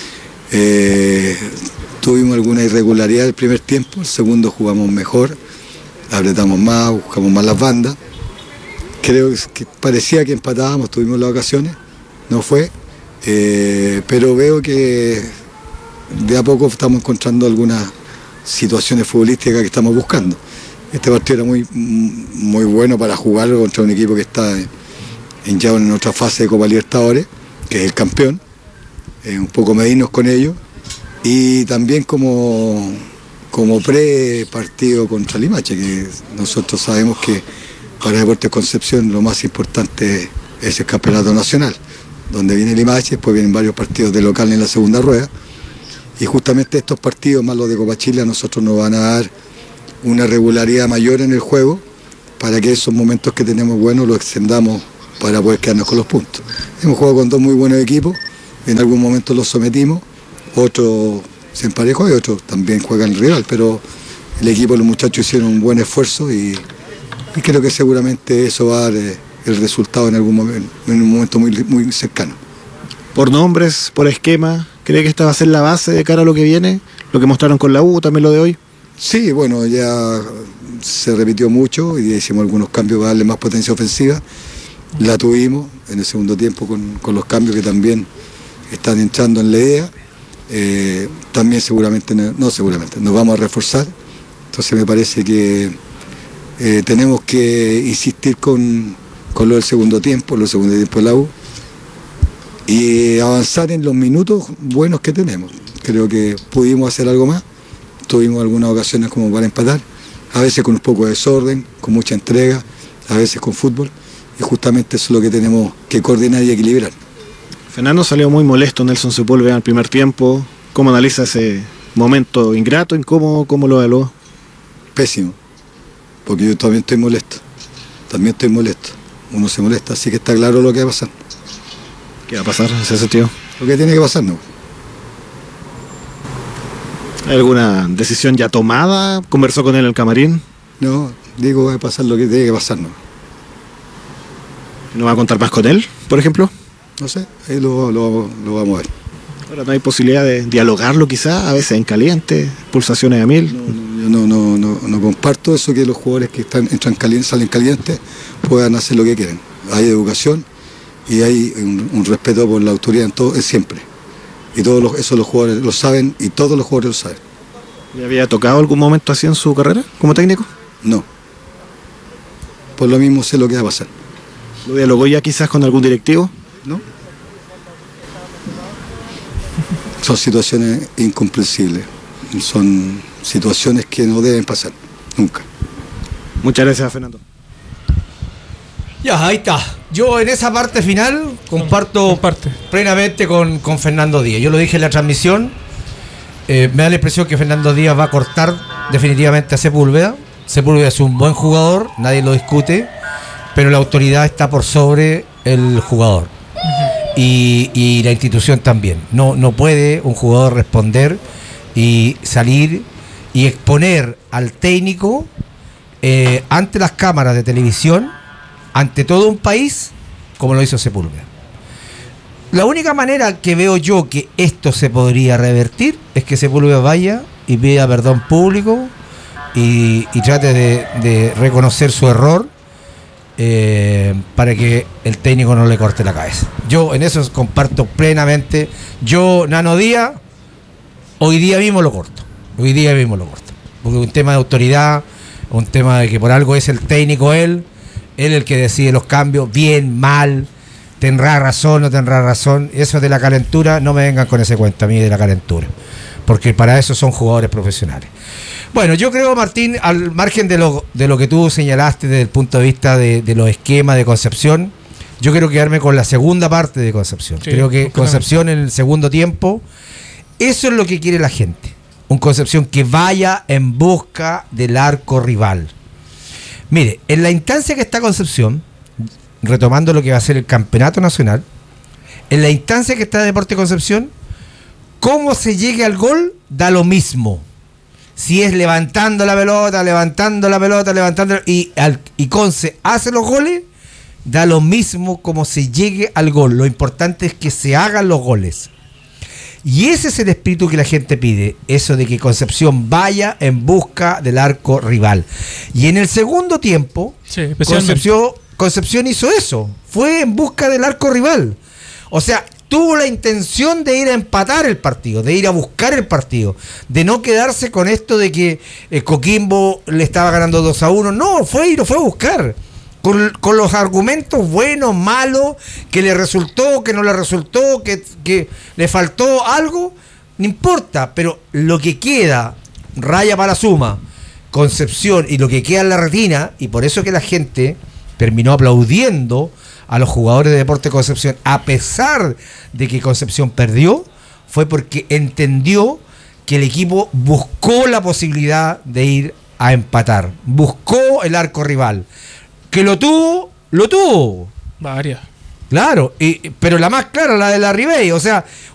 Tuvimos alguna irregularidad el primer tiempo, el segundo jugamos mejor, apretamos más, buscamos más las bandas creo que parecía que empatábamos, tuvimos las ocasiones, no fue, pero veo que de a poco estamos encontrando algunas situaciones futbolísticas que estamos buscando. Este partido era muy bueno para jugar contra un equipo que está ya en otra fase de Copa Libertadores, que es el campeón, un poco medirnos con ellos, y también como pre-partido contra Limache, que nosotros sabemos que para Deportes Concepción lo más importante es el campeonato nacional, donde viene Limache, después vienen varios partidos de local en la segunda rueda, y justamente estos partidos más los de Copa Chile a nosotros nos van a dar una regularidad mayor en el juego para que esos momentos que tenemos buenos los extendamos para poder quedarnos con los puntos. Hemos jugado con dos muy buenos equipos, en algún momento los sometimos, otros se emparejó y otros también juegan rival, pero el equipo, los muchachos hicieron un buen esfuerzo y creo que seguramente eso va a dar el resultado en algún momento, en un momento muy cercano.
Por nombres, por esquema, ¿cree que esta va a ser la base de cara a lo que viene? Lo que mostraron con la U, también lo de hoy.
Sí, bueno, ya se repitió mucho y hicimos algunos cambios para darle más potencia ofensiva. La tuvimos en el segundo tiempo con los cambios que también están entrando en la idea. También nos vamos a reforzar. Entonces me parece que tenemos que insistir con lo del segundo tiempo de la U y avanzar en los minutos buenos que tenemos. Creo que pudimos hacer algo más. Tuvimos algunas ocasiones como para empatar, a veces con un poco de desorden, con mucha entrega, a veces con fútbol, y justamente eso es lo que tenemos que coordinar y equilibrar.
Fernando salió muy molesto, Nelson Sepúlveda, en el primer tiempo. ¿Cómo analiza ese momento ingrato? ¿Cómo lo evaluó?
Pésimo, porque yo también estoy molesto. Uno se molesta, así que está claro lo que va a pasar.
¿Qué va a pasar en ese sentido?
Lo que tiene que pasar, ¿no?
¿Hay alguna decisión ya tomada? ¿Conversó con él en el camarín?
No, digo, va a pasar lo que tiene que pasar, ¿no?
¿No va a contar más con él, por ejemplo?
No sé, ahí lo vamos a ver.
Ahora, ¿no hay posibilidad de dialogarlo quizá, a veces en caliente, pulsaciones a 1000?
Yo no comparto eso, que los jugadores que entran calientes, salen calientes, puedan hacer lo que quieren. Hay educación y hay un respeto por la autoridad en todo, siempre. Y eso los jugadores lo saben y todos los jugadores lo saben.
¿Le había tocado algún momento así en su carrera como técnico?
No. Por lo mismo sé lo que va a pasar.
¿Lo dialogó ya quizás con algún directivo?
No. Son situaciones incomprensibles. Son situaciones que no deben pasar, nunca.
Muchas gracias, Fernando.
Ya, ahí está. Yo en esa parte final comparto plenamente con Fernando Díaz. Yo lo dije en la transmisión. Me da la impresión que Fernando Díaz va a cortar definitivamente a Sepúlveda. Sepúlveda es un buen jugador, nadie lo discute, pero la autoridad está por sobre el jugador. Y la institución también. No puede un jugador responder y salir y exponer al técnico ante las cámaras de televisión, ante todo un país, como lo hizo Sepúlveda. La única manera que veo yo que esto se podría revertir es que Sepúlveda vaya y pida perdón público y trate de reconocer su error, para que el técnico no le corte la cabeza. Yo en eso comparto plenamente. Yo, Nano Díaz, hoy día mismo lo corto. Porque es un tema de autoridad, un tema de que por algo es el técnico él el que decide los cambios, bien, mal, tendrá razón, no tendrá razón. Eso de la calentura, no me vengan con ese cuento a mí de la calentura, porque para eso son jugadores profesionales. Bueno, yo creo, Martín, al margen de lo que tú señalaste desde el punto de vista de los esquemas de Concepción, yo quiero quedarme con la segunda parte de Concepción. Sí, creo que Concepción en el segundo tiempo, eso es lo que quiere la gente. Un Concepción que vaya en busca del arco rival. Mire, en la instancia que está Concepción, retomando lo que va a ser el campeonato nacional, en la instancia que está Deportes Concepción, cómo se llegue al gol da lo mismo. Si es levantando la pelota y Conce hace los goles, da lo mismo como se llegue al gol. Lo importante es que se hagan los goles. Y ese es el espíritu que la gente pide, eso de que Concepción vaya en busca del arco rival. Y en el segundo tiempo, Concepción hizo eso, fue en busca del arco rival. O sea, tuvo la intención de ir a empatar el partido, de ir a buscar el partido, de no quedarse con esto de que Coquimbo le estaba ganando 2-1. No, lo fue a buscar. Con los argumentos buenos, malos, que le resultó, que no le resultó, que le faltó algo, no importa, pero lo que queda, raya para la suma, Concepción, y lo que queda en la retina, y por eso que la gente terminó aplaudiendo a los jugadores de Deportes Concepción, a pesar de que Concepción perdió, fue porque entendió que el equipo buscó la posibilidad de ir a empatar, buscó el arco rival. Que lo tuvo.
Varias.
Claro, pero la más clara, la de la Ribey. O sea,